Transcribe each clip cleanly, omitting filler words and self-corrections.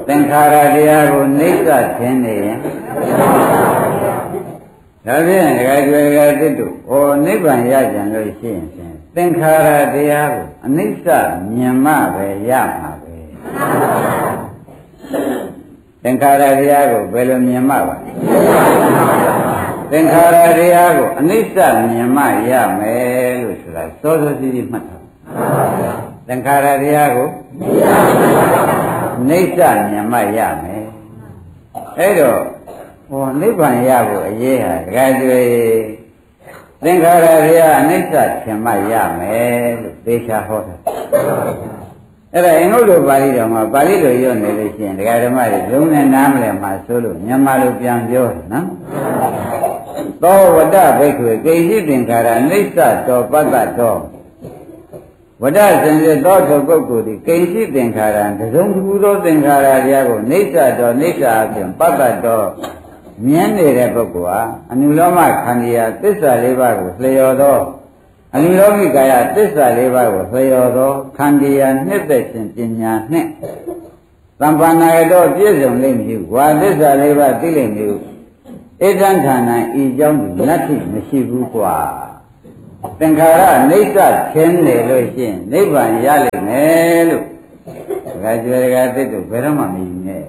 သင်္ခါရတရားကိုနိစ္စထင်နေရင်ဒါဖြင့်ဒကာကျွယ်ဒကာသစ်တို့ဟောနိဗ္ဗာန်ရကြံလို့ရှိရင်သင်္ခါရတရားကိုအနိစ္စမြင်မှပဲရမှာပဲသင်္ခါရတရားကိုဘယ်လိုမြင်မှပါသင်္ခါရတရားကိုအနိစ္စမြင်မှရမယ်လို့ဆိုတာစောစောစီးစီးမှတ်ထားသင်္ခါရတရားကိုအနိစ္စမြင်မှရမယ်အဲ့တော့ဟောနိဗ္ဗာန်ရဖို့အရေးဟာတကယ်တွေ့သင်္ခါရတရားအနိစ္စထင်မှရမယ်လို့သေချာဟောတာအဲ့ဒါအင်္ဂုတ္တပါဠိတော်မှာပါဠိတော်ရွတ်နေလို့ရှိရင်ဒကာဓမ္မတွေလုံးနဲ့နားမလည်မှဆိုလို့မြန်မာလိုပြန်ပြောတယ်နော်သောဝတ္တဘိက္ခွေကိဉ္စီသင်္ခါရအနိစ္စတောပတ္တတောဝတ္တစင်စစ်သောထိုပုဂ္ဂိုလ်သည်ကိဉ္စီသင်္ခါရတစုံတစ်ခုသောသင်္ခါရတရားကိုနိစ္စတောနိစ္စအပြင်ပတ္တတောမြင်နေတဲ့ပုဂ္ဂိုလ်ဟာအနုလောမခန္ဓာသစ္စာ၄ပါးကိုလျော်သောအနုလောမိကာယသစ္စာ၄ပါးကိုလျော်သောခန္ဓာနှစ်သက်ခြင်းပညာနှင့်သံပါဏာတောပြည့်စုံလိမ့်မည်ဝါသစ္စာ၄ပါးသိလိမ့်မည်ဣဒံဌာနံဤကြောင့်နတ္ထိမရှိဘူးကွာသင်္ခါရနိစ္စခြင်းနေလို့ရှိရင်နိဗ္ဗာန်ရလိမ့်မယ်လို့ဒကာကျွယ်ဒကာသစ်တို့ဘယ်တော့မှမယူနဲ့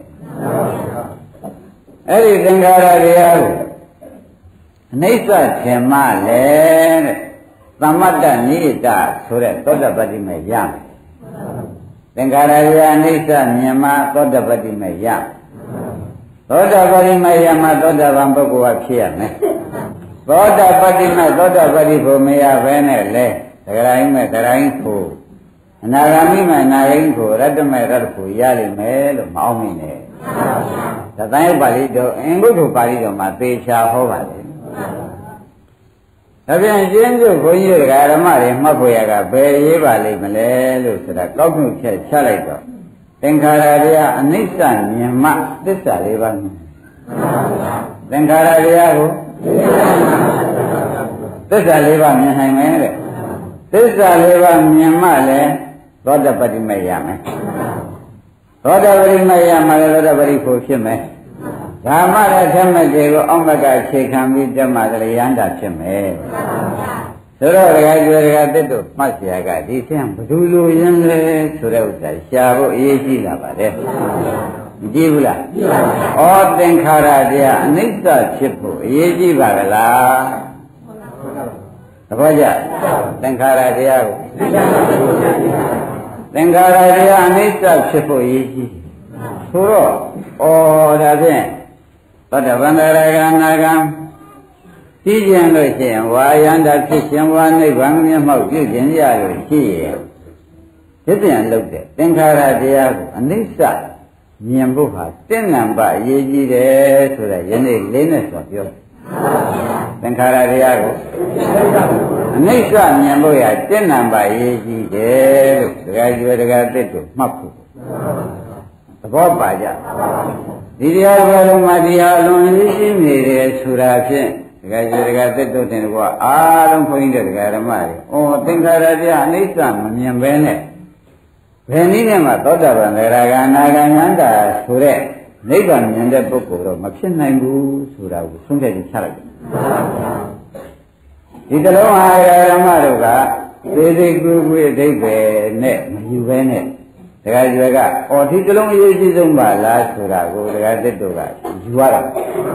အဲ့ဒီသင်္ခါရတရားကိုအနိစ္စခြင်းမလဲတဲ့သမတ္တနိတ္တဆိုတဲ့သောတပတ္တိမဲ့ရမယ်သင်္ခါရတရားအနိစ္စမြင်မှသောတပတ္တိမဲ့ရသောတပတ္တိမဲ့ရမှသောတပန်ပုဂ္ဂိုလ်ကဖြစ်ရမယ်သောတပတ္တိမဲ့သောတပတ္တိဖို့မရဘဲနဲ့လေသဂရိုင်းမဲ့သဂရိုင်းဖို့အနာဂါမိမဲ့အနာဂိမ်းဖို့ရတ္တမဲ့ရတ္တဖို့ရလိမ့်မယ်လို့မအောင်မိနဲ့သတ္တယပါဠိတော်အင်္ဂုတ္တပါဠိတော်မှာသေချာဟောပါတယ်ဒါပြန်ရှင်းပြုဘုန်းကြီးတွေကဓမ္မတွေမှတ်ဖို့ရကဘယ်ရေးပါလိမ့်မလဲလို့ဆိုတာကောက်နှုတ်ချက်ချလိုက်တော့သင်္ခါရတရားအနိစ္စမြင်မှသစ္စာ၄ပါးမြင်သင်္ခါရတရားကိုသစ္စာ၄ပါးမြင်နိုင်မယ်တဲ့သစ္စာ၄ပါးမြင်မှလည်းသောတပတ္တိမဲ့ရမယ်သောတပတ္တိမဲ့ရမှလည်းသောတပတ္တိဖို့ဖြစ်မယ်ဓမ္မရထမတေကိုအောက်မကအခြေခံပြီးဓမ္မကလေးရန်တာဖြစ်မယ်ဆိုတော့ဒကာကျွယ်ဒကာသစ်တို့မှတ်เสียကဒီဆင်းဘယ်သူလိုရင်းလဲဆိုတဲ့ဥစ္စာရှားဖို့အရေးကြီးလာပါတယ်မကြည့်ဘူးလားကြည့်ပါဘူးဩသင်္ခါရတရားအနိစ္စဖြစ်ဖို့အရေးကြီးပါကလားသဘောကျသင်္ခါရတရားကိုသင်္ခါရတရားအနိစ္စဖြစ်ဖို့အရေးကြီးဆိုတော့ဩဒါဖြင့်သောတပန်တရဂနာကံကြည့်ကျင်လို့ရှိရင်ဝါယန္တာဖြစ်ခြင်းဝါနိဗ္ဗာန်မျက်မှောက်ပြုခြင်းရလို့ရှိရင်ဒီပြန်လုပ်တဲ့သင်္ခါရတရားကိုအနိစ္စမြင်ဖို့ဟာတင့်နံပါအရေးကြီးတယ်ဆိုတဲ့ယနေ့လေးနဲ့ဆိုပြောသင်္ခါရတရားကိုအနိစ္စမြင်ဖို့ရတင့်နံပါအရေးကြီးတယ်လို့ဒကာကျွယ်ဒကာသစ်တို့မှတ်ဖို့သဘောပါကြဒီတရားဘယ်လိုမှတရားအလွန်ကြီးရှိနေတယ်ဆိုတာဖြင့်ဒကာကျွယ်ဒကာသစ်တို့တင်ကွာအားလုံးခွင့်တဲ့ဒကာဓမ္မတွေဩသင်္ခါရတရားအနိစ္စမမြင်ဘဲနဲ့ဘယ်နည်းနဲ့မှသောတာပန်သရဂါနာဂံယန္တာဆိုတဲ့နိဗ္ဗာန်မြင်တဲ့ပုဂ္ဂိုလ်တော့မဖြစ်နိုင်ဘူးဆိုတာကိုသုံးဖြတ်ပြီးချလိုက်တယ်ဒီတလုံးဟာဓမ္မတို့ကသေသေးကူကူအဓိပ္ပာယ်နဲ့မယူဘဲနဲ့ဒကာကျွယ်ကဒီတလုံးအရေးကြီးဆုံးပါလားဆိုတာကိုဒကာသစ်တို့ကယူရတာဒါ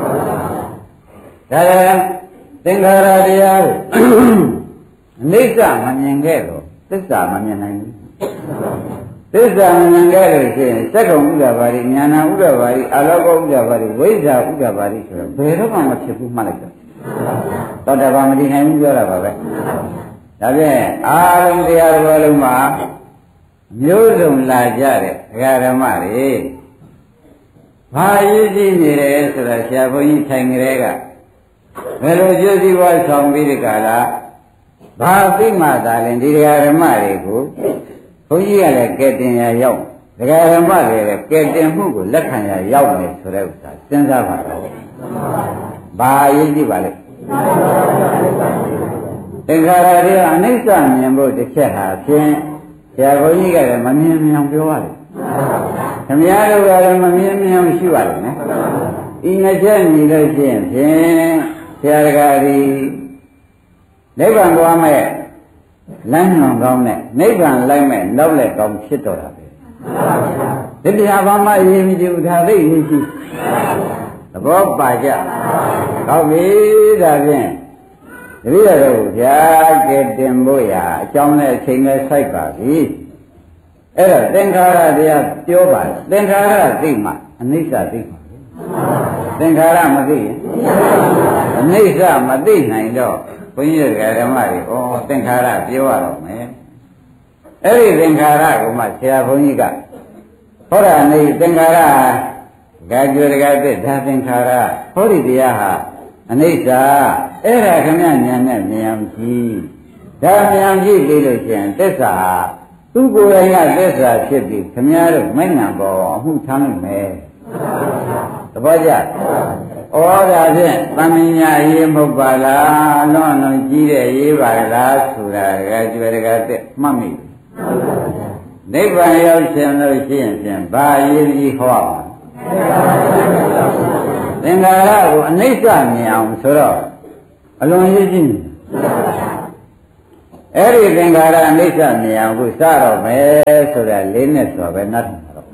လည်းသင်္ခါရတရားကိုအနိစ္စမမြင်ခဲ့တော့သစ္စာမမြင်နိုင်ဘူးသစ္စာမမြင်ခဲ့လို့ရှိရင်စက္ကုံဥဒ္ဒဘာတိဉာဏဥဒ္ဒဘာတိအာလောကဥဒ္ဒဘာတိဝိဇ္ဇာဥဒ္ဒဘာတိဆိုတော့ဘယ်တော့မှမဖြစ်ဘူးမှတ်လိုက်တော့သောတာပန်မတည်နိုင်ဘူးပြောတာပါပဲဒါဖြင့်အာရုံတရားတော်လုံးမှာမျိုးစုံလာကြတဲ့ဒကာဓမ္မတွေဘာရည်ကြည်နေတယ်ဆိုတာဆရာဘုန်းကြီးထိုင်ကြတဲ့ကဘယ်လိုကျိုးစီးပွားဆောင်ပြီးဒီကလာဘာသိမှသာလဲဒီဒကာဓမ္မတွေကိုဘုန်းကြီးကလည်းကဲတင်ရရောက်ဒကာဓမ္မတွေလည်းကဲတင်မှုကိုလက်ခံရရောက်မယ်ဆိုတဲ့ဥစ္စာစဉ်းစားပါတော့ဘာရည်ကြည်ပါလဲသင်္ခါရတွေအနိစ္စမြင်ဖို့တစ်ချက်ဟာဖြင့်ဆရာဘုန်းကြီးကလည်းမမြင်မြောင်ပြောရတယ်ခင်ဗျားတို့ကလည်းမမြင်မြင်ရှိပါလိမ့်မယ်ဤနှစ်ချက်ညီလို့ရှိရင်ဖြင့်ဆရာတကားဒီနိဗ္ဗာန်သွားမဲ့လမ်းညွန်ကောင်းနဲ့နိဗ္ဗာန်လိုက်မဲ့နောက်လက်ကောင်းဖြစ်တော့တာပဲဒီတရားဘာမှအရေးမကြီးဘူးဒါသိအရေးကြီးသဘောပါကြဟုတ်ပြီဒါဖြင့်တပည့်တော်ဗျာကဲတင်ဖို့ရာအကြောင်းနဲ့အချိန်နဲ့စိုက်ပါပြီအဲ့တော့သင်္ခါရတရားပြောပါသင်္ခါရသိမှအနိစ္စသိမှာသင်္ခါရမသိရင်အနိစ္စမသိနိုင်တော့ဘုန်းကြီးတို့ဓမ္မတွေဩသင်္ခါရပြောရတော့မယ်အဲ့ဒီသင်္ခါရကိုမှဆရာဘုန်းကြီးကဟောတာနေသင်္ခါရဂါကျွေတကတဲ့ဒါသင်္ခါရဟောဒီတရားဟာအနိစ္စအဲ့ဒါခမဉာဏ်နဲ့ဉာဏ်ကြည့်ဒါဉာဏ်ကြည့်ပြီးလို့ရှိရင်သစ္စာသူကိုယ်တိုင်ကသစ္စာဖြစ်ပြီးခမည်းတော်မဉဏ်ပေါ်အမှုထမ်းနိုင်မယ်သဘောကျဩဒါဖြင့်သမညာရေးမဟုတ်ပါလားလွန်လွန်ကြီးတဲ့ရေးပါလားဆိုတာကကြွယ်တကတဲ့မှတ်မိနိဗ္ဗာန်ရောက်ရှင်လို့ရှိရင်ဖြင့်ဘာရေးကြီးဟောပါသင်္ခါရကိုအနိစ္စမြင်အောင်ဆိုတော့အလွန်ရေးကြီးအဲ့ဒီသင်္ခါရအနိစ္စမြင်အောင်ကိုစတော့မယ်ဆိုတာလေးနဲ့ဆိုပဲနှတ်မှာတော့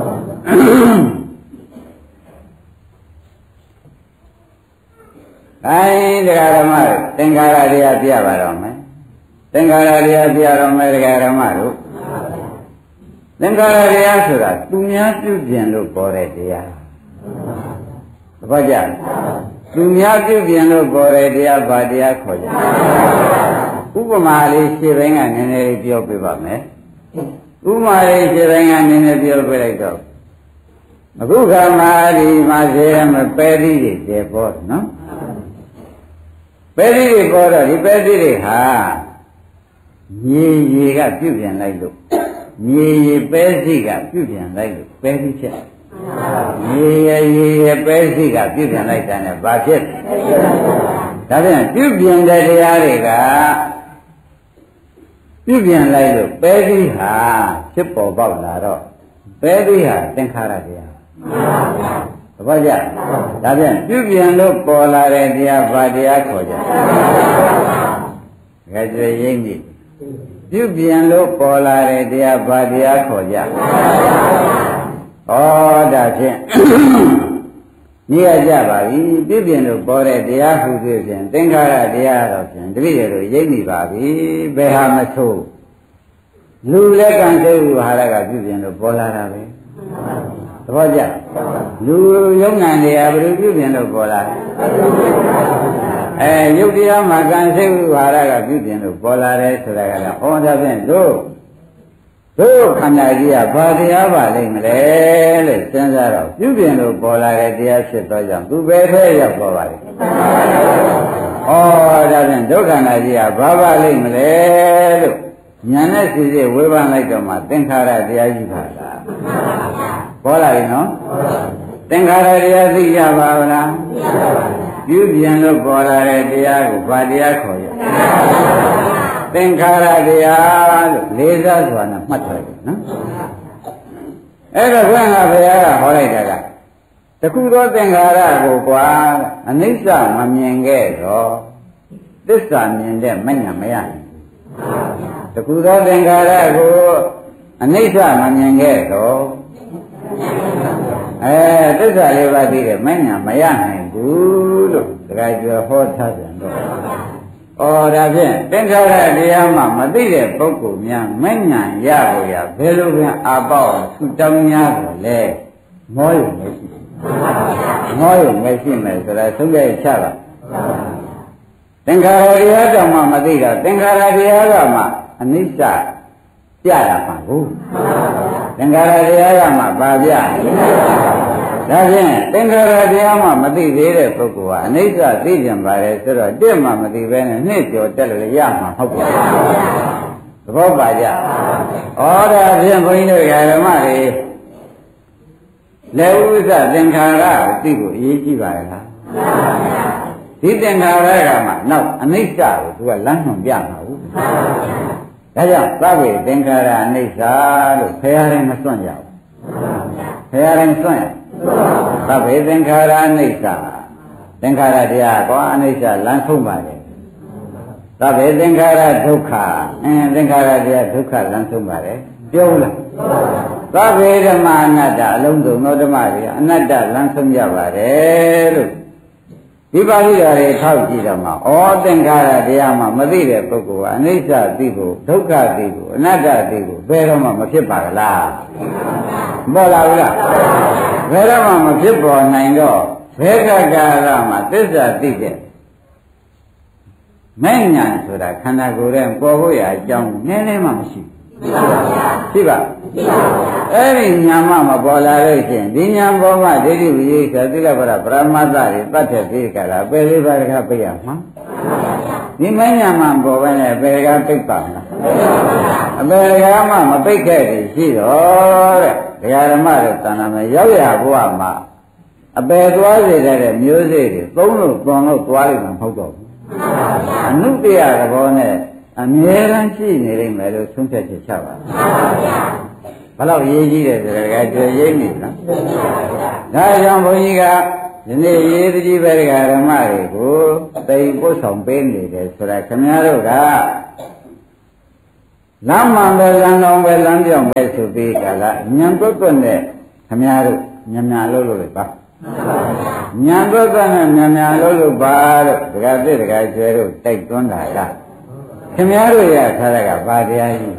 အဲဒီတရားဓမ္မတို့သင်္ခါရတရားပြပါတော့မယ်သင်္ခါရတရားပြတော့မယ်တရားဓမ္မတို့သင်္ခါရတရားဆိုတာသူများပြုပြင်လို့ပေါ်တဲ့တရားသဘောကျသူများပြုပြင်လို့ပေါ်တဲ့တရားဘာတရားခေါ်ကြဥပမာလေးရှင်းပိုင်းကနည်းနည်းလေးပြောပြပါမယ်ဥပမာလေးရှင်းပိုင်းကနည်းနည်းပြောပြလိုက်တော့အခုခါမှာဒီမှာဇေယမပဲသီးတွေကျေပေါ်နော်ပဲသီးတွေပေါ်တော့ဒီပဲသီးတွေဟာမြေရေကပြုပြင်လိုက်လို့မြေရေပဲသီးကပြုပြင်လိုက်လို့ပဲသီးချက်မြေရေပဲသီးကပြုပြင်လိုက်တာနဲ့ဘာဖြစ်ဒါပြန်ပြုပြင်တဲ့တရားတွေကပြုပြင်လိုက်လို့ပဲသီးဟာဖြစ်ပေါ်ပေါက်လာတော့ပဲသီးဟာသင်္ခါရတရားသဘောကျဒါပြန်ပြုပြင်လို့ပေါ်လာတဲ့တရားဘာတရားခေါ်ကြဒါကြွရိမ့်ပြီပြုပြင်လို့ပေါ်လာတဲ့တရားဘာတရားခေါ်ကြဩဒါဖြင့်မြင်ရကြပါပြီပြုပြင်လို့ပေါ်တဲ့တရားဟုဆိုဖြင့်သင်္ခါရတရားတော့ဖြင့်တပည့်တို့ရိပ်မိပါပြီဘယ်ဟာမဆိုးလူလက်ကံစိတ်ဥဟာရကပြုပြင်လို့ပေါ်လာတာပဲသဘောကျလူယုံနာနေရဘယ်လိုပြုပြင်လို့ပေါ်လာလဲယုတ်တရားမှာကံစိတ်ဥဟာရကပြုပြင်လို့ပေါ်လာတယ်ဆိုတာကလည်းဩဒါဖြင့်တို့ခန္ဓာကြီးကဘာတရားပါလိမ့်မလဲလို့စဉ်းစားတော့ပြုပြင်လို့ပေါ်လာတဲ့တရားဖြစ်သောကြောင့်သူပဲထဲရောက်ပေါ်ပါလိမ့်ဩဒါဖြင့်ဒုက္ခနာကြီးကဘာပါလိမ့်မလဲလို့ဉာဏ်နဲ့စီစစ်ဝေဖန်လိုက်တော့မှသင်္ခါရတရားကြီးပါလားပေါ်လာပြီနော်သင်္ခါရတရားသိကြပါဗလားပြုပြင်လို့ပေါ်လာတဲ့တရားကိုဘာတရားခေါ်ရသင်္ခါရတရားလို့လေးစားစွာနဲ့မှတ်ထားတယ်နော်အဲ့တော့ဘုရားဘုရားကဟောလိုက်တာကတခုသောသင်္ခါရကိုကွာအနိစ္စမမြင်ခဲ့တော့သစ္စာမြင်တဲ့မဉဏ်မရဘူးတခုသောသင်္ခါရကိုအနိစ္စမမြင်ခဲ့တော့သစ္စာလေးပါးသိတဲ့မဉဏ်မရနိုင်ဘူးလို့တခါကျော်ဟောထားပြန်တော့ဒါဖြင့်သင်္ခါရတရားမှမသိတဲ့ပုဂ္ဂိုလ်များမဉဏ်ရဖို့ရဘယ်လိုပြန်အာပေါသူတောင်းများကိုလဲမောရုံမရှိမယ်ဆိုတာသုံးရချပါသင်္ခါရတရားတောင်မှမသိတော့သင်္ခါရတရားကမှအနိစ္စပြရမှာဘူးသင်္ခါရတရားကမှဘာပြဒါဖြင့်သင်္ခါရတရားမှမသိသေးတဲ့ပုဂ္ဂိုလ်ကအနိစ္စသိကြပါလေဆိုတော့တက်မှမသိဘဲနဲ့နှစ်ကျော်တက်လို့ရမှာဟုတ်ပါဘူးသဘောပါကြဒါဖြင့်ဘုန်းကြီးတို့ဓမ္မတွေလက်ဥစ္စာသင်္ခါရကိုသိဖို့အရေးကြီးပါရဲ့လားဒီသင်္ခါရကမှနောက်အနိစ္စကိုသူကလမ်းညွှန်ပြမှာဘူးဒါကြောင့်သဗ္ဗေသင်္ခါရအနိစ္စလို့ဖရာတိုင်းမစွန့်ကြဘူးရတိုင်းစွန့်ရသဗ္ဗေသင်္ခါရအနိစ္စသင်္ခါရတရားကောအနိစ္စလမ်းဆုံးပါလေသဗ္ဗေသင်္ခါရဒုက္ခသင်္ခါရတရားဒုက္ခလမ်းဆုံးပါလေပြောလားသဗ္ဗေဓမ္မအနတ္တအလုံးစုံသောဓမ္မတွေအနတ္တလမ်းဆုံးကြပါတယ်လို့ဒီပါဠိတော်တွေထောက်ကြည့်တော့မှဩသင်္ခါရတရားမှမသိတဲ့ပုဂ္ဂိုလ်ကအနိစ္စသိဖို့ဒုက္ခသိဖို့အနတ္တသိဖို့ဘယ်တော့မှမဖြစ်ပါကလားပေါ်လာဘူးလားဘယ်တော့မှမဖြစ်ပေါ်နိုင်တော့ဘယ်ကကာလမှာသစ္စာသိတဲ့မဲ့ညာဆိုတာခန္ဓာကိုယ်ရဲ့ပေါ်ဖို့ရာအကြောင်းနည်းနည်းမှမရှိရှိပါအဲ့ဒီညာမှမပေါ်လာလို့ရှိရင်ဒီညာပေါ်မှာဒိဋ္ဌိဝိရိယသီလပရပရမတ္တတွေတတ်တဲ့ဒီကလာပယ်လေးပါးတခါပြရမှာဒီမညာမှပေါ်ပဲနဲ့ပယ်ကပိတ်ပါမလားအပယ်ကမှမပိတ်ခဲ့တယ်ရှိတော့တဲ့ဒကာဓမ္မတို့တဏ္ဍာမယ်ရောက်ရဘုရားမှာအပယ်သွားစေတဲ့မျိုးစေ့တွေသုံးလို့သွန်လို့သွားလိမ့်မှာမဟုတ်တော့ဘူးအနုတ္တရသဘောနဲ့အမြဲတမ်းရှိနေလိမ့်မယ်လို့ဆုံးဖြတ်ချက်ချပါဘယ်လောက်ရေးကြီးတယ်ဆိုတော့ကြွယ်ရိပ်နေလားဒါကြောင့်ဘုန်းကြီးကဒီနေ့ရေးတကြီးပဲဓမ္မတွေကိုတိမ်ပို့ဆောင်ပေးနေတယ်ဆိုတာခင်ဗျားတို့ကလမ်းမှန်ပဲလမ်းတော်ပဲလမ်းပြောင်းပဲဆိုပြီးကလာညံတွတ်တွတ်နဲ့ခင်ဗျားတို့ညံညာလို့လို့ပါညံတွတ်တွတ်နဲ့ညံညာလို့လို့ပါတော့ဒကာပြည့်ဒကာကျွဲတို့တိုက်တွန်းတာကခင်ဗျားတို့ရထားတာကဘာတရားကြီး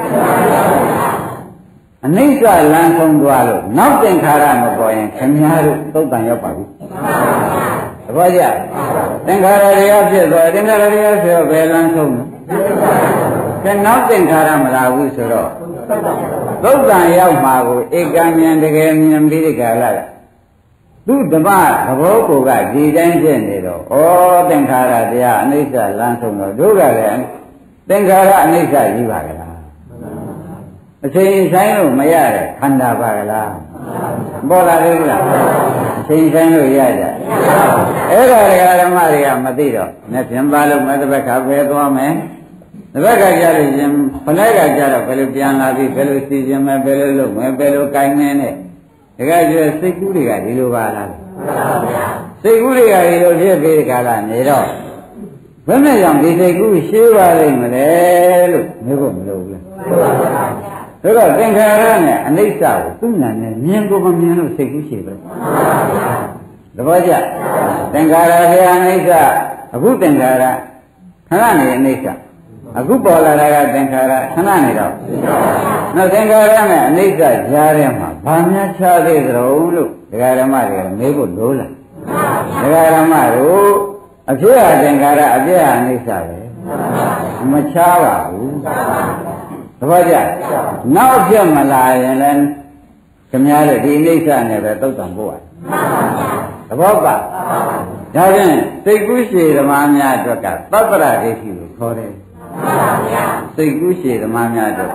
အနိစ္စလမ်းဆုံးသွားလို့နောက်သင်္ခါရမပေါ်ရင်ခင်ဗျားတို့သုတ်တန်ရောက်ပါပြီသဘောကျသင်္ခါရတရားဖြစ်သွားသင်္ခါရတရားဆိုတော့ဘယ်လမ်းဆုံးလဲနောက်သင်္ခါရမလာဘူးဆိုတော့သုတ်တန်ရောက်မှာကိုဧကံဉာဏ်တကယ်ဉာဏ်ပြီးဒီကလာသူဓမ္မသဘောကိုကဒီတိုင်းဖြစ်နေတော့ဩသင်္ခါရတရားအနိစ္စလမ်းဆုံးတော့တို့ကလည်းသင်္ခါရအနိစ္စကြီးပါကလားအချိန်ဆိုင်လို့မရတဲ့ခန္ဓာပါကလားပေါ်လာသေးလားအချိန်ဆိုင်လို့ရကြအဲ့ဒါဓမ္မတွေကမသိတော့နဲ့ပြန်ပါလို့မဲ့တစ်ဘက်ကပဲသွားမယ်တစ်ဘက်ကကြလို့ရှင်ခလိုက်ကကြတော့ဘယ်လိုပြန်လာပြီဘယ်လိုစီစဉ်မယ်ဘယ်လိုလုပ်မယ်ဘယ်လိုကိုင်းနေနဲ့တကယ်ကျစိတ်ကူးတွေကဒီလိုပါလားစိတ်ကူးတွေကဒီလိုဖြစ်ပြီးကြတာနေတော့ဘယ်နဲ့ကြောင့်ဒီစိတ်ကူးရှိပါလိမ့်မလဲလို့မျိုးဖို့မလိုဘူးဆိုတော့သင်္ခါရနဲ့အနိစ္စကိုသူ့နာနဲ့မြင်ကိုမမြင်လို့စိတ်ကူးရှိပဲသဘောကျသင်္ခါရတရားအနိစ္စအခုသင်္ခါရခဏနေအနိစ္စအခုပေါ်လာတာကသင်္ခါရခဏနေတော့နောက်သင်္ခါရနဲ့အနိစ္စကြားထဲမှာဘာများခြားသေးသလဲလို့ဒကာဓမ္မတွေမေးဖို့လိုလားဒကာဓမ္မတို့အဖြစ်အသင်္ခါရအပြည့်အနိစ္စပဲမခြားပါဘူးသဘောကျနောက်ပြတ်မလာရင်လည်းခင်ဗျားတို့ဒီအိဋ္ဌနဲ့ပဲသုတ်တံပို့ရတယ်သဘောပါဒါဖြင့်စိတ်ကူးရှည်ဓမ္မများအတွက်ကသတ္တရဒိဋ္ဌိကိုခေါ်တယ်စိတ်ကူးရှည်ဓမ္မများအတွက်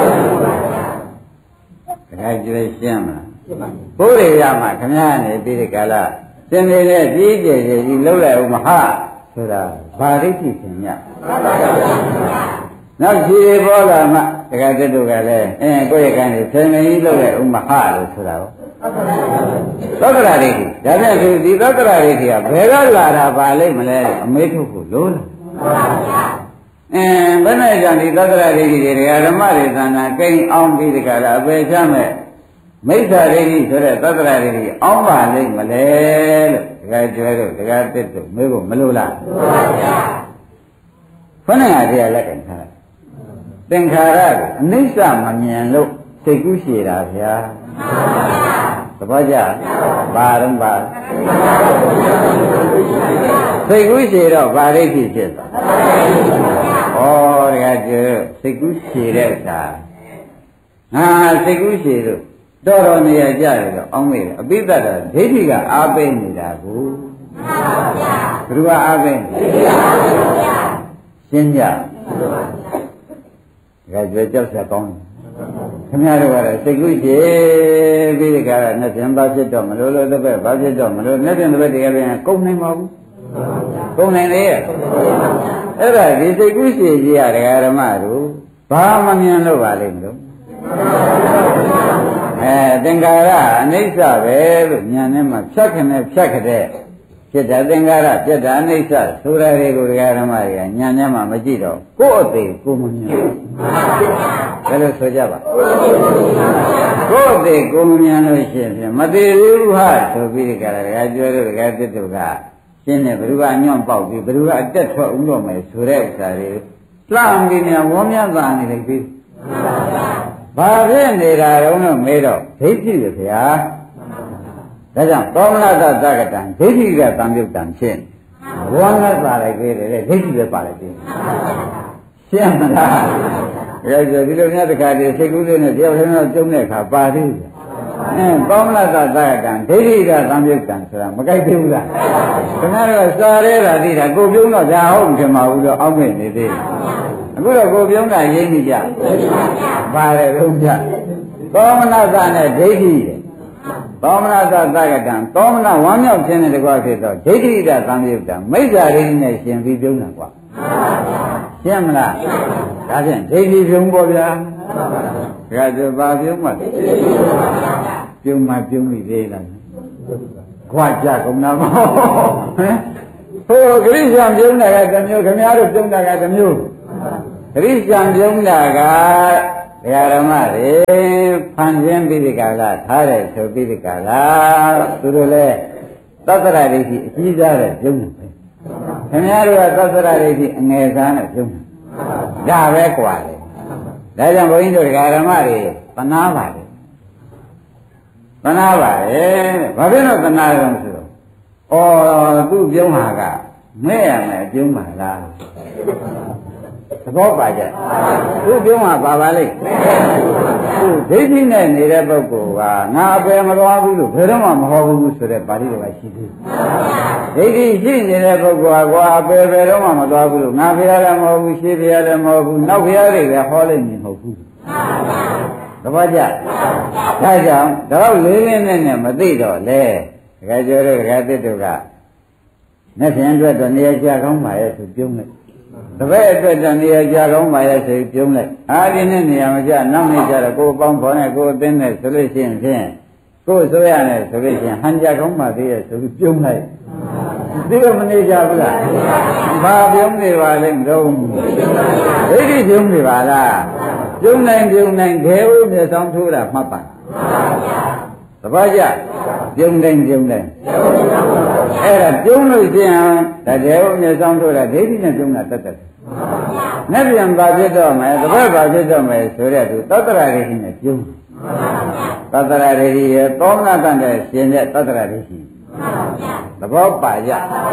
ဒါကြည့်ရှင်းမလားဘုရားရမှာခင်ဗျားနေပြီးဒီကလာသင်နေတဲ့ကြီးကျယ်ကြီးလှုပ်လိုက်ဦးမဟာဆိုတာဘာဒိဋ္ဌိသင်ညနောက်ခြေပေါ်လာမှတခါတည်းတို့ကလည်းကိုယ့်ရဲ့ကံကိုဆယ်မင်းကြီးလုပ်တဲ့ဥမဟာလို့ဆိုတာကိုသောကရာဒိဋ္ဌိဒါနဲ့ဆိုဒီသောကရာဒိဋ္ဌိကဘယ်ကလာတာပါလိမ့်မလဲအမေးထုတ်ဖို့လို့ဘယ်နဲ့ကြောင့်ဒီသောကရာဒိဋ္ဌိတွေဓမ္မတွေသံဃာကိန်းအောင်ပြီးဒီကလာအပေချမဲ့မိစ္ဆာဒိဋ္ဌိဆိုတဲ့သောကရာဒိဋ္ဌိအောင်ပါလိမ့်မလဲလို့တခါကျွဲတို့တခါတက်တို့မေးဖို့မလို့လားခொနဲ့အတရားလက်ကင်ထားသင်္ခါရကိုအနိစ္စမမြင်လို့စိတ်ကူးရှည်တာဗျာသဘောကျဘာတော့ဘာစိတ်ကူးရှည်တော့ဘာဒိဋ္ဌိဖြစ်သွားဩတကယ်ကျစိတ်ကူးရှည်တဲ့အခါစိတ်ကူးရှည်လို့တော်တော်နေရကြတယ်တော့အောင်းမေးတယ်အပိတ္တဒိဋ္ဌိကအားပေးနေတာကိုဘယ်သူကအားပေးရှင်းကြဒါကြွကြောက်ဆက်ကောင်းတယ်ခင်ဗျားတို့ကတော့စိတ်ကူးရှည်ပြီးဒီကရနဲ့ပြန်ပါဖြစ်တော့မလို့လို့တစ်ပတ်ဘာဖြစ်တော့မလို့နဲ့ပြန်တစ်ပတ်တကယ်ပြန်ကုန်နိုင်ပါဘူးကုန်နိုင်လေအဲ့ဒါဒီစိတ်ကူးရှည်ကြီးရဓမ္မတို့ဘာမှမြင်လို့ပါလိမ့်မလို့သင်္ခါရအနိစ္စပဲလို့ဉာဏ်နဲ့မှဖြတ်ခနဲ့ဖြတ်ခတဲ့ဖြစ်တာသင်္ခါရပြတ်တာအနိစ္စဆိုတာတွေကိုဒကာဓမ္မတွေကဉာဏ်နဲ့မှမကြည့်တော့ကိုယ့်အသေးကိုမမြင်ဘူးဘယ်လိုဆိုကြပါကိုယ့်အသေးကိုမမြင်လို့ရှိရင်မသေးဘူးဟာဆိုပြီးဒကာကျွဲတို့ဒကာတစ်တို့ကရှင်းတယ်ဘယ်သူကညွန့်ပေါက်ပြီးဘယ်သူကအတက်ထွက်ဦးတော့မယ်ဆိုတဲ့ဥစ္စာတွေလှမ်းပြီးမြန်ဝမ်းမြတ်သာနေလိုက်ပြီဘာဖြစ်နေတာတုံးလို့မေးတော့ဒိဋ္ဌိပဲဗျာဒါကြောင့်သောမနတသက္ကတံဒိဋ္ဌိကသံယုတ်တံဖြစ်ဝမ်းမြတ်သာလိုက်ပြီလေဒိဋ္ဌိပဲပါလိုက်ပြီရှင်းမလားဒါဆိုဒီလိုများတခါတည်းစိတ်ကူးလေးနဲ့တယောက်တည်းတော့ကျုံတဲ့အခါပါသေးတယ်သောမနတသက္ကတံဒိဋ္ဌိကသံယုတ်တံဆိုတာမကြိုက်သေးဘူးလားခင်ဗျားတို့ကစားရဲတာသိတာကိုပြုံးတော့ဒါဟုတ်ထင်ပါဘူးလို့အောက်မေ့နေသေးတယ်အခုတော့ကိုပြုံးတာရိပ်မိကြပါတယ်လုံးကြသောမနတနဲ့ဒိဋ္ဌိသောမနတသက္ကတံသောမနဝမ်းမြောက်ခြင်းနဲ့တကွာဖြစ်တော့ဒိဋ္ဌိကသံယုတ်တံမိစ္ဆာရိနဲ့ရှင်ပြီးပြုံးတာကွာရှင်းမလားဒါဖြင့်ဒိဋ္ဌိပြုံးပေါ်ဗျာဒါဆိုဘာပြုံးမှပြုံးမှပြုံးပြီသေးလားခွာကြကုန်တာမဟုတ်ဟိုဂရိရှံပြုံးတာကတစ်မျိုးခင်ဗျားတို့ပြုံးတာကတစ်မျိုးဂရိရှံပြုံးတာကဒကာဓမ္မတွေဖန်ဆင်းပြီးဒီကလာထားတယ်ဆိုပြီးဒီကလာသူတို့လည်းသတ္တရဒိဋ္ဌိအကြီးစားတဲ့ပြုံးတယ်ခင်ဗျားတို့ကသတ္တရဒိဋ္ဌိအငယ်စားနဲ့ပြုံးတယ်ဒါပဲกว่าလေဒါကြောင့်ဘုန်းကြီးတို့ဒကာဓမ္မတွေသနာပါတယ်သနာပါတယ်ဘာဖြစ်လို့သနာကြလဲဆိုတော့သူ့ပြုံးဟာကမဲ့ရမယ်ပြုံးပါလားသဘောပါကြသူ့ပြုံးဟာပါလိမ့်သူဒိဋ္ဌိနဲ့နေတဲ့ပုဂ္ဂိုလ်ကငါအပယ်မသွားဘူးလို့ဘယ်တော့မှမဟောဘူးဆိုတဲ့ပါဠိတော်ကရှိသေးတယ်ဒိဋ္ဌိရှိနေတဲ့ပုဂ္ဂိုလ်ကကွာအပယ်ဘယ်တော့မှမသွားဘူးလို့ငါဘုရားလည်းမဟုတ်ဘူးရှေးဘုရားလည်းမဟုတ်ဘူးနောက်ဘုရားတွေလည်းဟောလိုက်နေမဟုတ်ဘူးသဘောကျဒါကြောင့်တော့လေးလေးနဲ့မသိတော့လေဒကာကျော်တို့ဒကာသစ်တို့ကနဲ့ဖြင့်အတွက်တော့နေရာကြကောင်းပါရဲ့သူပြုံးလိုက်တပည့်အတွက်တော့နေရာကြကောင်းပါရဲ့ဆိုပြုံးလိုက်အားဒီနဲ့နေရာမကြနောက်နေကြတော့ကိုယ်ပေါင်းဖော်နဲ့ကိုယ်အသင်းနဲ့ဆိုလို့ရှိရင်ဖြင့်ကိုယ်ဆိုရနဲ့ဆိုလို့ရှိရင်ဟန်ကြကောင်းပါသေးရဲ့ဆိုပြီးပြုံးလိုက်ဒီလိုမနေကြဘူးလားဘာပြုံးနေပါလဲတော့ဒိဋ္ဌိပြုံးနေပါလားပြုံးနိုင်ခဲဦးမြေဆောင်ထိုးတာမှတ်ပါသဘောကျပြုံးတိုင်းအဲ့ဒါပြုံးလို့ရှိရင်ဒါခဲဦးမြေဆောင်ထိုးတာဒိဋ္ဌိနဲ့ပြုံးတာတတ်နဲ့ပြန်ပါဖြစ်တော့မယ်တပတ်ပါဖြစ်တော့မယ်ဆိုတဲ့သူသတ္တရဒိဋ္ဌိနဲ့ပြုံးသတ္တရဒိဋ္ဌိရဲ့သောမနာတန်တဲ့ရှင်တဲ့သတ္တရဒိဋ္ဌိသဘောပါကြ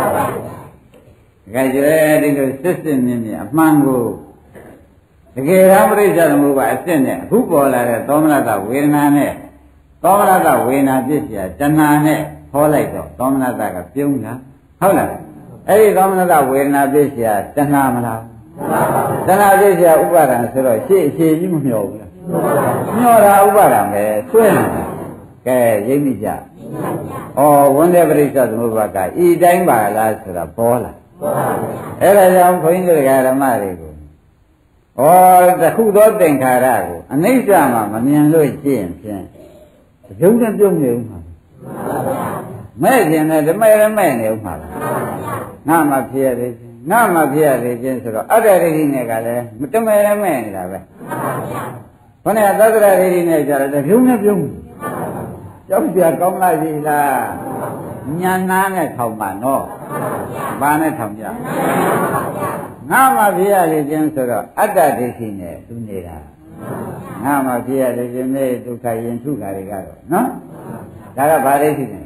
ကြွယ်ဒီလိုစစ်စစ်မြင်မြင်အမှန်ကိုတကယ်တမ်းပြိဿသမုပ္ပါအစစ်နဲ့အခုပေါ်လာတဲ့သောမနတဝေဒနာနဲ့သောမနတဝေဒနာဖြစ်เสียတဏှာနဲ့ဟောလိုက်တော့သောမနတကပြုံးတာဟုတ်လားအဲ့ဒီသောမနတဝေဒနာဖြစ်เสียတဏှာမလားတဏှာဖြစ်เสียဥပါဒံဆိုတော့ရှေ့အခြေကြီးမမျှော်ဘူးလားမျှော်တာဥပါဒံပဲဆွဲနေတာကဲရိပ်မိကြဝန္ဒေပရိစ္ဆသမုပ္ပါကဤတိုင်းပါလားဆိုတာပေါ်လာအဲ့ဒါကြောင့်ဘုန်းကြီးတို့ဓမ္မတွေကိုတခုသောသင်္ခါရကိုအနိစ္စမှာမမြင်လို့ရှိရင်ဖြင့်ပြုံးနဲ့ပြုံးနေဦးမှာမဲ့ခြင်းနဲ့ဓမ္မရမဲ့နေဦးမှာငါမှဖြစ်ရတယ်ငါမှဖြစ်ရတယ်ချင်းဆိုတော့အတ္တရိဋ္ဌိနဲ့ကလည်းဓမ္မရမဲ့နေတာပဲခொနဲ့သတ္တရရိဋ္ဌိနဲ့ကြတော့ပြုံးနဲ့ပြုံးကြောက်ပြကောင်းလိုက်ပြီလားညာနာနဲ့ထောင်ပါနော်ဘာနဲ့ထောင်ကြငါမှဖြစ်ရလေခြင်းဆိုတော့အတ္တဒိဋ္ဌိနဲ့သူနေတာငါမှဖြစ်ရလေခြင်းနဲ့ဒုက္ခရင်ထုခါတွေကတော့နော်ဒါကဘာဒိဋ္ဌိလဲ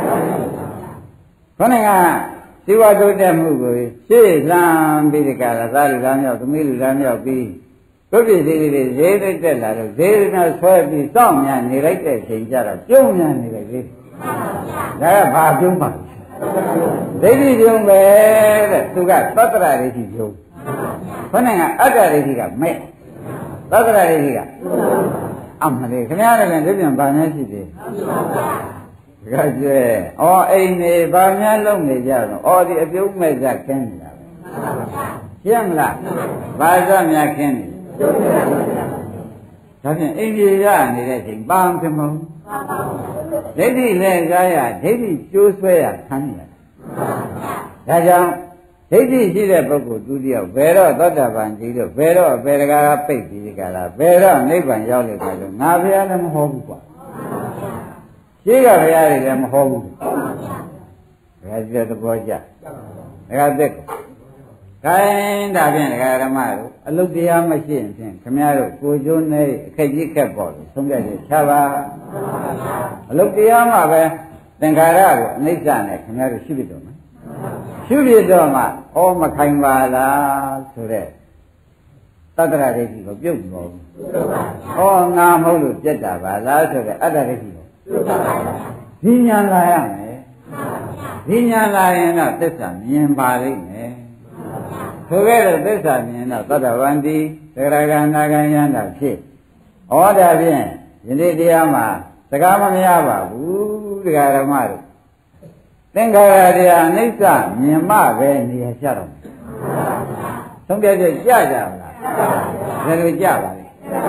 ခေါင်းကဇီဝတုတ်တဲ့မှုကိုရှေ့လမ်းပြီးဒီကရသာလူသားမြောက်သမီးလူသားမြောက်ပြီးဒုက္ခစီတွေဈေးတက်လာတော့ဈေးနဲ့ဆွဲပြီးစောင့်မြန်နေလိုက်တဲ့အချိန်ကျတော့ပြုံးမြန်နေလိုက်လေဒါကဘာပြုံးပါဒိဋ္ဌိပြုံးပဲတဲ့သူကသတ္တရဒိဋ္ဌိပြုံးခေါင်းကအတ္တဒိဋ္ဌိကမဲ့သတ္တရဒိဋ္ဌိကအမလေးခင်ဗျားလည်းဒီပြန်ဗာများရှိသေးကကျဲအိမ်နေဗာများလုံးနေကြတော့ဒီအပြုံးမဲ့ကြခင်းနေတာပဲရှင်းမလားဗာစများခင်းနေဒါဖြင့်အိမ်ကြီးရနေတဲ့ချိန်ပန်းပြမုံဒိဋ္ဌိနဲ့ကာယဒိဋ္ဌိကျိုးဆွဲရခံရဒါကြောင့်ဒိဋ္ဌိရှိတဲ့ပုဂ္ဂိုလ်သူတယောက်ဘယ်တော့သောတာပန်ကြီးတို့ဘယ်တော့အပေတကားပိတ်ပြီးကြလားဘယ်တော့နိဗ္ဗာန်ရောက်လိမ့်မယ်လို့ငါဘုရားလည်းမဟောဘူးကွာရှိကဘုရားတွေလည်းမဟောဘူးဒါကြည့်တဲ့သဘောကျဒါကသက်ခိုင်းဒါဖြင့်ဒကာဓမ္မတို့အလုတ်တရားမရှိရင်ဖြင့်ခမည်းတော်ကိုကျိုးနဲ့အခက်ကြီးခက်ပေါ့လို့ဆုံးဖြတ်ချက်ချပါအလုတ်တရားမှာပဲသင်္ခါရကိုအနိစ္စနဲ့ခမည်းတော်ရှိပြီတော့မယ်ရှိပြီတော့မှဩမခိုင်ပါလားဆိုတဲ့သတ္တရဒိဋ္ဌိကိုပြုတ်ပေါ်ဘူးဩငါမဟုတ်လို့ပြက်တာပါလားဆိုတဲ့အတ္တဒိဋ္ဌိကိုဒီညာလာရမယ်ဒီညာလာရင်တော့သစ္စာမြင်ပါလိမ့်မယ်ဆိုခဲ့တဲ့သစ္စာမြင်တော့သတ္တဝန္တိသရဂနာဂယန္တာဖြစ်ဩဒါဖြင့်ယနေ့တရားမှာစကားမများပါဘူးတရားဓမ္မတို့သင်္ခါရတရားအနိစ္စမြင်မှပဲနေရာကျတော့သုံးပြချက်ကြကြမလားဘယ်လိုကြပါလဲ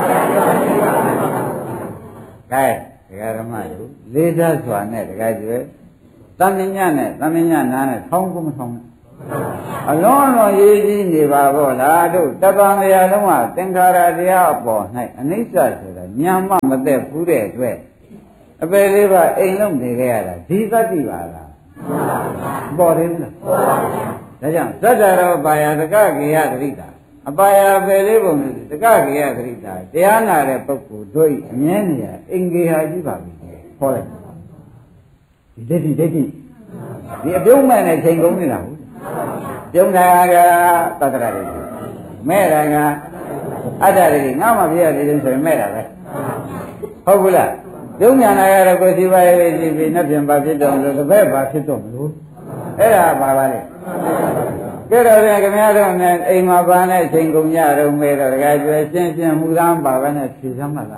ကဲတရားဓမ္မတို့လေးစားစွာနဲ့တရားကျွဲသမဉ္ဇနဲ့သမဉ္ဇနာနဲ့ဆောင်းကုန်မဆောင်းအလုံးလုံးရေးကြီးနေပါဘောလားတို့တပံတရားလုံးကသင်္ခါရတရားအပေါ်၌အနိစ္စဆိုတာဉာဏ်မှမသက်ဘူးတဲ့အတွက်အပေလေးပါအိမ်လုံးနေခဲ့ရတာဒီသတ္တိပါလားပေါ်တယ်လားဒါကြောင့်သတ္တရောပါယတကကေယသတိတာအပါယပေလေးပုံတကကေယသတိတာတရားနာတဲ့ပုဂ္ဂိုလ်တို့အမြဲနေရအင်္ဂေဟာကြီးပါပြီဟောလိုက်ဒီဒိဋ္ဌိဒီအပြုံးမဲ့နဲ့ချိန်ကုန်နေတာဟုတ်ပြုံးတာကသတ္တရတွေမဲ့တာကအတ္တတွေငါမှပြရတယ်ဆိုရင်မဲ့တာပဲဟုတ်ဘူးလားပြုံးညာနာရတော့ကိုယ်စီပါရဲ့စီပြီးနှက်ပြန်ပါဖြစ်တော့လို့တစ်ဖက်ပါဖြစ်တော့မလို့အဲ့ဒါပါပါလေကဲတော့ခင်ဗျားတို့နဲ့အိမ်မှာပါနဲ့ချိန်ကုန်ကြတော့မဲ့တော့တကယ်ကျွဲရှင်းရှင်းမူသားပါပဲနဲ့ဖြေစမ်းပါလား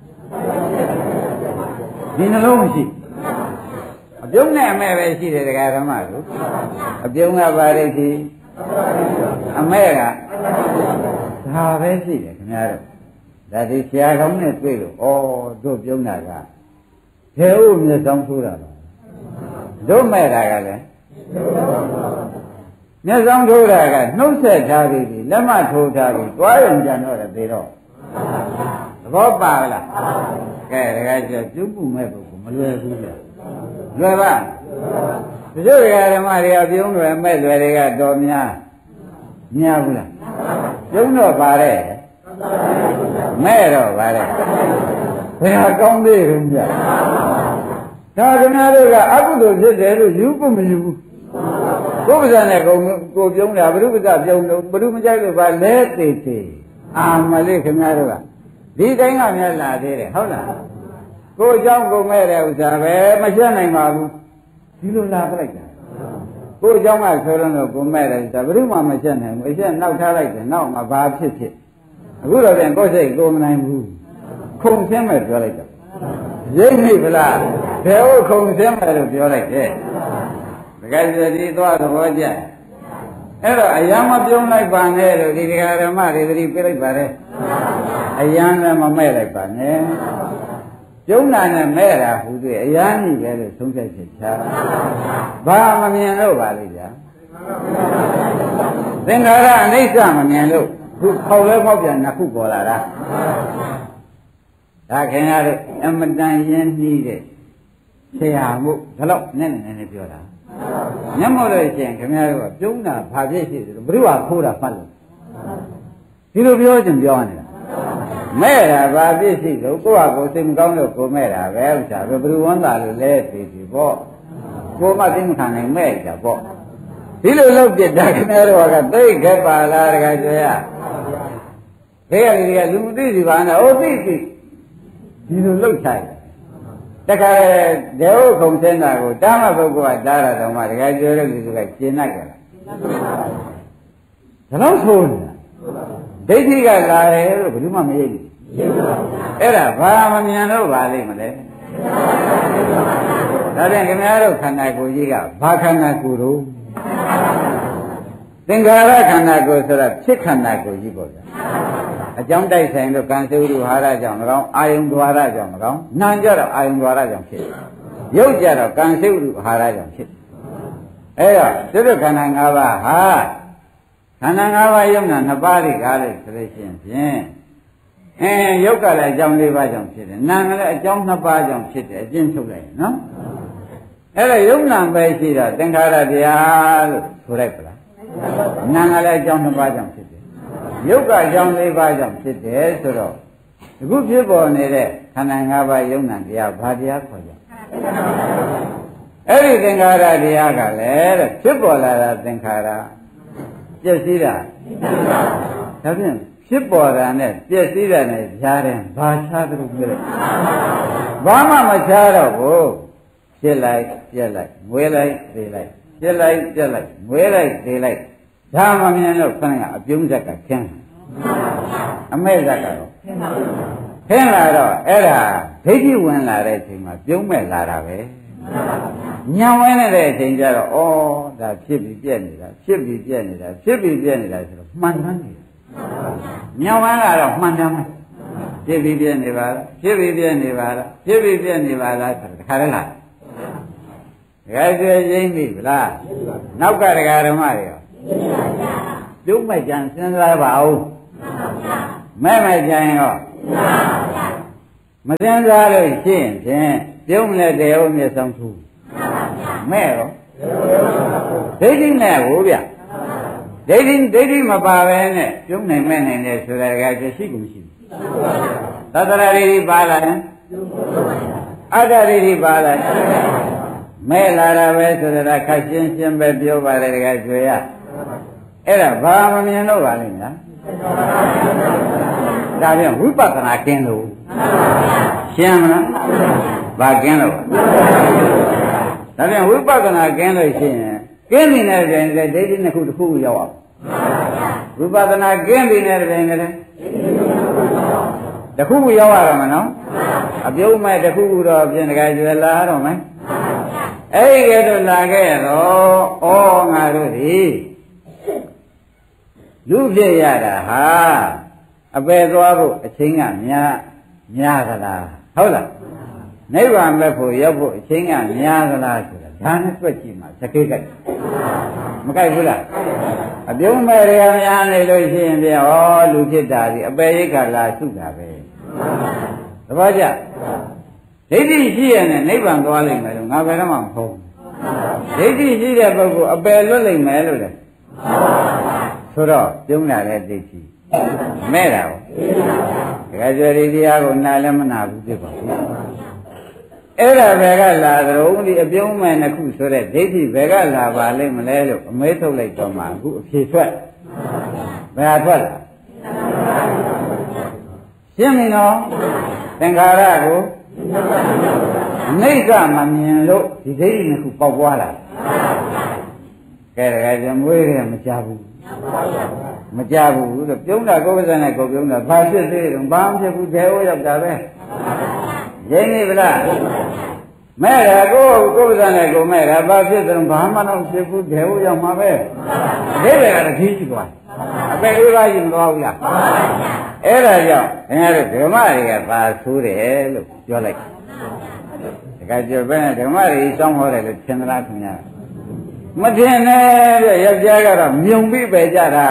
ဒီနှလုံးမရှိအပြုံးနဲ့အမဲ့ပဲရှိတယ်တရားဓမ္မတို့အပြုံးကပါလိမ့်စီအမဲ့ကဒါပဲရှိတယ်ခင်ဗျားတို့ဒါဒီဆရာကောင်းနဲ့တွေ့လို့ဩတို့ပြုံးတာကဘယ်ဥမျက်စောင်းဆိုးတာပါတို့မဲ့တာကလည်းမျက်စောင်းထိုးတာကနှုတ်ဆက်ထားပြီးလက်မထိုးထားပြီးတွားရုံကြံတော့တယ်သေတော့သဘောပါလားကဲတခါကျပြုတ်မှုမဲ့ပုဂ္ဂိုလ်မလွယ်ဘူးလေလွယ်ပါတချို့ဓမ္မတွေကပြုံးလွယ်မဲ့လွယ်တွေကတော်များဘူးလားပြုံးတော့ပါတယ်မဲ့တော့ပါတယ်ဘယ်ဟာကောင်းသေးရုံကြဒါခင်ဗျားတို့ကအကုသိုလ်ဖြစ်တယ်လို့ယူဖို့မယူဘူးကိုယ်ပါးနဲ့ကိုပြုံးတာဘုရုပ္ပဇပြုံးလို့ဘုရုမကြိုက်လို့ပါလဲသေးသေးအာမလေးခင်ဗျားတို့ကဒီတိုင်းကများလာသေးတယ်ဟုတ်လားကိုယ်အကြောင်းကိုမဲ့တဲ့ဥစ္စာပဲမရှင်းနိုင်ပါဘူးဒီလိုလာပလိုက်တာကိုယ်အကြောင်းကဆိုတော့ကိုမဲ့တယ်ဥစ္စာဘယ်သူမှမရှင်းနိုင်ဘူးအရှင်းနောက်ထားလိုက်တယ်နောက်မှဘာဖြစ်အခုတော့ပြန်ကိုယ်စိတ်ကိုမနိုင်ဘူးခုံရှင်းမဲ့ပြောလိုက်တော့ရိပ်မိဗလားဘယ်ဟုတ်ခုံရှင်းမဲ့လို့ပြောလိုက်တယ်တကယ်ဆိုဒီသွားသဘောကျအဲ့တော့အယံမပြုံးလိုက်ပါနဲ့လို့ဒီတရားဓမ္မတွေသတိပြလိုက်ပါလေအယံလည်းမမဲ့လိုက်ပါနဲ့ပြုံးတာနဲ့မဲ့တာဟူသေးအယံကြီးပဲလို့သုံးချက်ချက်ချာဘာမမြင်လို့ပါလိမ့်ဗျာသင်္ခါရအနိစ္စမမြင်လို့ခုခေါက်လဲပေါက်ပြန်နှစ်ခုပေါ်လာတာဒါခင်ဗျားတို့အမတန်ရင်းနှီးတဲ့ဆရာမို့ဒါတော့နည်းနည်းပြောတာမျက်မှောက်လို့ရှိရင်ခင်ဗျားတို့ကပြုံးတာဘာဖြစ်ရှိတယ်ဘုရားခိုးတာမှတ်လို့ဒီလိုပြောချင်ပြောနေတာမဲ့တာဘာဖြစ်ရှိလို့ကိုယ့်ဟာကိုယ်စိတ်မကောင်းလို့ကိုမဲ့တာပဲဥစ္စာဘယ်သူဝန်တာလို့လဲသိပြီပေါ့ကိုယ်မှသိမခံနိုင်မဲ့တာပေါ့ဒီလိုလုပ်ပြတာခင်ဗျားတို့ကသိခဲ့ပါလားတခါကျရခေရဒီကလူမသိစီပါနဲ့ဟိုသိဒီလိုလုပ်ချင်တခါဒေဝခုံစင်းတာကိုတာမပုဂ္ဂိုလ်ကတားတာတော့မှတခါကျရတဲ့လူကရှင်းလိုက်ကြတာဒါတော့ဆိုနေတာဒိဋ္ဌိကလာတယ်လို့ဘယ်သူမှမရိပ်ဘူးအဲ့ဒါဘာမမြင်လို့ပါလိမ့်မလဲဒါပြန်ခင်ဗျားတို့ခန္ဓာကိုယ်ကြီးကဘာခန္ဓာကိုယ်တို့သင်္ခါရခန္ဓာကိုယ်ဆိုတာဖြစ်ခန္ဓာကိုယ်ကြီးပေါ့ဗျာအကြောင်းတိုက်ဆိုင်လို့ကံစေဥဒ္ဓဟာရကြောင့်၎င်းအာယုံဒွါရကြောင့်၎င်းနာမ်ကြတော့အာယုံဒွါရကြောင့်ဖြစ်ရုပ်ကြတော့ကံစေဥဒ္ဓဟာရကြောင့်ဖြစ်အဲ့တော့သူတို့ခန္ဓာ၅ပါးဟာခန္ဓာ၅ပါးယုံနာ2ပါးတွေကားလို့ဆိုလို့ရှိရင်ဖြင့်ရုပ်ကလည်းအကြောင်း၄ပါးကြောင့်ဖြစ်တယ်နာမ်ကလည်းအကြောင်း2ပါးကြောင့်ဖြစ်တယ်အကျဉ်းချုပ်လိုက်နော်အဲ့တော့ယုံနာပဲရှိတော့သင်္ခါရတရားလို့ဆိုလိုက်ပလားနာမ်ကလည်းအကြောင်း2ပါးကြောင့်ဖြစ်တယ်ရုပ်ကအကြောင်း၄ပါးကြောင့်ဖြစ်တယ်ဆိုတော့အခုဖြစ်ပေါ်နေတဲ့ခန္ဓာ၅ပါးယုံနာတရားဘာတရားခေါ်ကြအဲ့ဒီသင်္ခါရတရားကလည်းတဲ့ဖြစ်ပေါ်လာတာသင်္ခါရပျက်စီးတာဒါဖြင့်ဖြစ်ပေါ်တာနဲ့ပျက်စီးတာနဲ့ကြားတယ်ဘာခြားသလိုပြောလိုက်ဘာမှမခြားတော့ဘူးဖြစ်လိုက်ပြက်လိုက်ငွေလိုက်သေးလိုက်ဖြစ်လိုက်ပြက်လိုက်ငွေလိုက်သေးလိုက်ဒါမှမမြင်တော့ခဏကအပြုံးဇက်ကခင်းအမဲ့ဇက်ကတော့ခင်းလာတော့အဲ့ဒါဒိဋ္ဌိဝင်လာတဲ့အချိန်မှာပြုံးမဲ့လာတာပဲညံဝင်နေတဲ့အချိန်ကျတော့ဩဒါဖြစ်ပြီးပြက်နေတာဖြစ်ပြီးပြက်နေတာဖြစ်ပြီးပြက်နေတာဆိုတော့မှန်တယ်ညံဝင်လာတော့မှန်တယ်ဖြစ်ပြီးပြက်နေပါလားဖြစ်ပြီးပြက်နေပါလားဖြစ်ပြီးပြက်နေပါလားဆိုတော့တခါတည်းလားတခါကျွေးရင်းပြီဗလားနောက်ကတခါဓမ္မတွေရောပြုံးမဲ့ကြံစဉ်းစားပါဦးမဲ့မဲ့ကြံရောမစဉ်းစားလို့ရှိရင်ဖြင့်ပြုံးလက်တရားမျက်စောင်းထူးမဲ့ရောဒိဋ္ဌိနဲ့ဟိုဗျဒိဋ္ဌိမပါပဲနဲ့ပြုံးနိုင်မဲ့နိုင်တယ်ဆိုတာကရှိကုန်ရှိသတ္တရာရိပါလာရင်အတ္တရိပါလာမဲ့လာတာပဲဆိုတာခက်ရှင်းရှင်းပဲပြောပါတယ်တကယ်ကြွေရအဲ့ဒါဘာမမြင်တော့ပါလိမ့်လားဒါပြန်ဝိပဿနာကျင်းလို့ရှင်းမလားဘာကျင်းလို့ဒါပြန်ဝိပဿနာကျင်းလို့ရှိရင်ကျင်းနေတဲ့ပြင်လေဒိဋ္ဌိနှစ်ခုတစ်ခုရောက်အောင်ဝိပဿနာကျင်းနေတဲ့ပြင်လေတစ်ခုရောက်ရတော့မနော်အပြုံးမဲ့တစ်ခုတော့ပြင်တကယ်ကျွယ်လာတော့မယ်အဲ့ဒီကဲတော့လာခဲ့တော့ဩငါတို့ဒီလူဖြစ်ရတာဟာအပယ်သွားဖို့အချိန်ကများသလားဟုတ်လားနိဗ္ဗာန်မဲ့ဖို့ရောက်ဖို့အချိန်ကများသလားဆိုတာဒါနဲ့တွက်ကြည့်မှာသကိတ်ကြိုက်မကြိုက်ဘူးလားအပြုံးမဲ့ရများနေလို့ရှိရင်ပြလူဖြစ်တာဒီအပယ်ရိတ်ကလာစုတာပဲသဘောကျဒိဋ္ဌိရှိရနဲ့နိဗ္ဗာန်သွားလိမ့်မယ်လို့ငါဘယ်တော့မှမဟုတ်ဒိဋ္ဌိရှိတဲ့ပုဂ္ဂိုလ်အပယ်လွတ်လိမ့်မယ်လို့လေဆိုတော့ပြုံးလာတဲ့ဒိဋ္ဌိမဲ့တာကိုတခါကျဒီတရားကိုနားလည်းမနာဘူးဖြစ်ပါဘူးအဲ့ဒါဘယ်ကလာသရုံးဒီအပြုံးမဲ့နှစ်ခုဆိုတဲ့ဒိဋ္ဌိဘယ်ကလာပါလိမ့်မလဲလို့အမေးထုတ်လိုက်တော့မှအခုအဖြေထွက်ဘယ်ဟာထွက်လာရှင်းပြီနော်သင်္ခါရကိုအိဋ္ဌမမြင်လို့ဒီဒိဋ္ဌိနှစ်ခုပေါက်ပွားလာကဲတခါကျမွေးတယ်မကြဘူးမကြဘူးလို့ပြုံးတာကိုယ်ပစံနဲ့ကိုယ်ပြုံးတာဘာဖြစ်သေးတယ်ဘာမှဖြစ်ဘူးတဲဝရောက်တာပဲရင်းနေဗလားမဲ့တာကိုယ်ပစံနဲ့ကိုယ်မဲ့တာဘာဖြစ်တယ်ဘာမှတော့ဖြစ်ဘူးတဲဝရောက်မှာပဲဒိဋ္ဌိကတခီးကြည့်သွားအပယ်လေးပါးကြီးမသွားဘူးလားအဲ့ဒါကြောင့်ခင်ဗျားတို့ဓမ္မတွေကပါဆိုးတယ်လို့ပြောလိုက်တခါကျပဲဓမ္မတွေစောင်းဟောတယ်လို့သင်္သလားခင်ဗျာမထင်နဲ့ပြယောက်ျားကတော့မြုံပြီးပဲကြတာ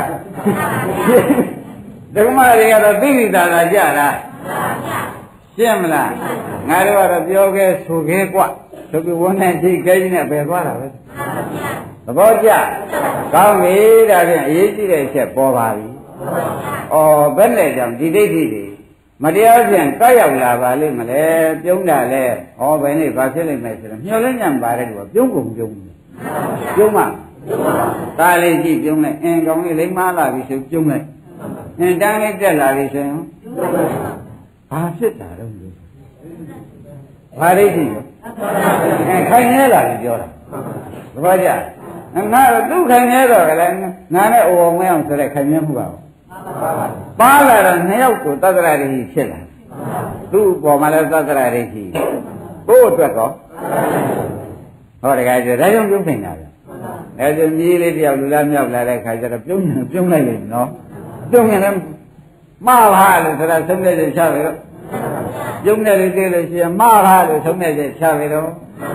ဓမ္မတွေကတော့သိသိသာသာကြတာရှင်းမလားငါတို့ကတော့ပြောခဲ့ဆိုခဲ့กว่าဆိုပြီးဝန်နဲ့ထိခဲကြီးနဲ့ပဲသွားတာပဲသဘောကျကောင်းပြီဒါဖြင့်အရေးကြီးတဲ့အချက်ပေါ်ပါပြီဩဘယ်နဲ့ကြောင့်ဒီဒိဋ္ဌိတွေမတရားဖြင့်ကောက်ရောက်လာပါလိမ့်မလဲပြုံးတာလဲဩဘယ်နဲ့ဘာဖြစ်လိမ့်မယ်ဆိုတော့မျောလင်းညံပါတယ်ကွာပြုံးကုန်ပြုံးပြုံးမตาလေးကြည့်ပြုံးလိုက်အင်းကောင်းလေးလိမ့်မားလာပြီဆိုပြုံးလိုက်အင်းတန်းလေးတက်လာပြီဆိုရင်ဘာဖြစ်တာတော့ဘာဒိဋ္ဌိလဲခိုင်နေလာပြီပြောတာသဘောကျငါတော့သူ့ခိုင်နေတော့ကလည်းငါနဲ့အိုအောင်မအောင်ဆိုတဲ့ခိုင်နေမှုပါပါလာတော့နှစ်ယောက်ကိုသတ္တရာဒိဋ္ဌိဖြစ်လာသူ့ပေါ်မှာလည်းသတ္တရာဒိဋ္ဌိကိုယ့်အတွက်တော့ဟောတကယ်ကျဒါကြောင့်ပြုံးနေတာဗျအဲဒါမြည်လေးတယောက်လူလားမြောက်လာတဲ့ခါကျတော့ပြုံးလိုက်လိမ့်နော်ပြုံးရင်လည်းမှားပါလို့ဆိုတာဆုံးဖြတ်ချက်ချပြီတော့ပြုံးတယ်လို့သိလို့ရှိရင်မှားပါလို့ဆုံးဖြတ်ချက်ချပြီတော့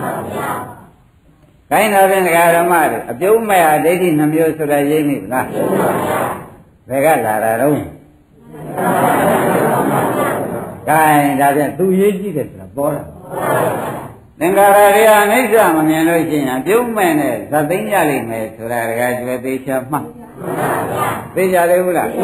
ခိုင်းတော်ဖြင့်ဒကာဓမ္မတွေအပြုံးမဲ့အဒိဋ္ဌိနှမျိုးဆိုတာရိပ်မိလားဘယ်ကလာတာတော့ခိုင်းဒါဖြင့်သူရေးကြည့်တယ်ဆိုတာပေါ်တာသင်္ခါရတွေအနိစ္စမမြင်လို့ရှိရင်ပြုံးမဲ့နဲ့ဇတ်သိမ်းရလိမ့်မယ်ဆိုတာဒကာကျွဲသေးချာမှတ်သိကြတယ်ဘူးလား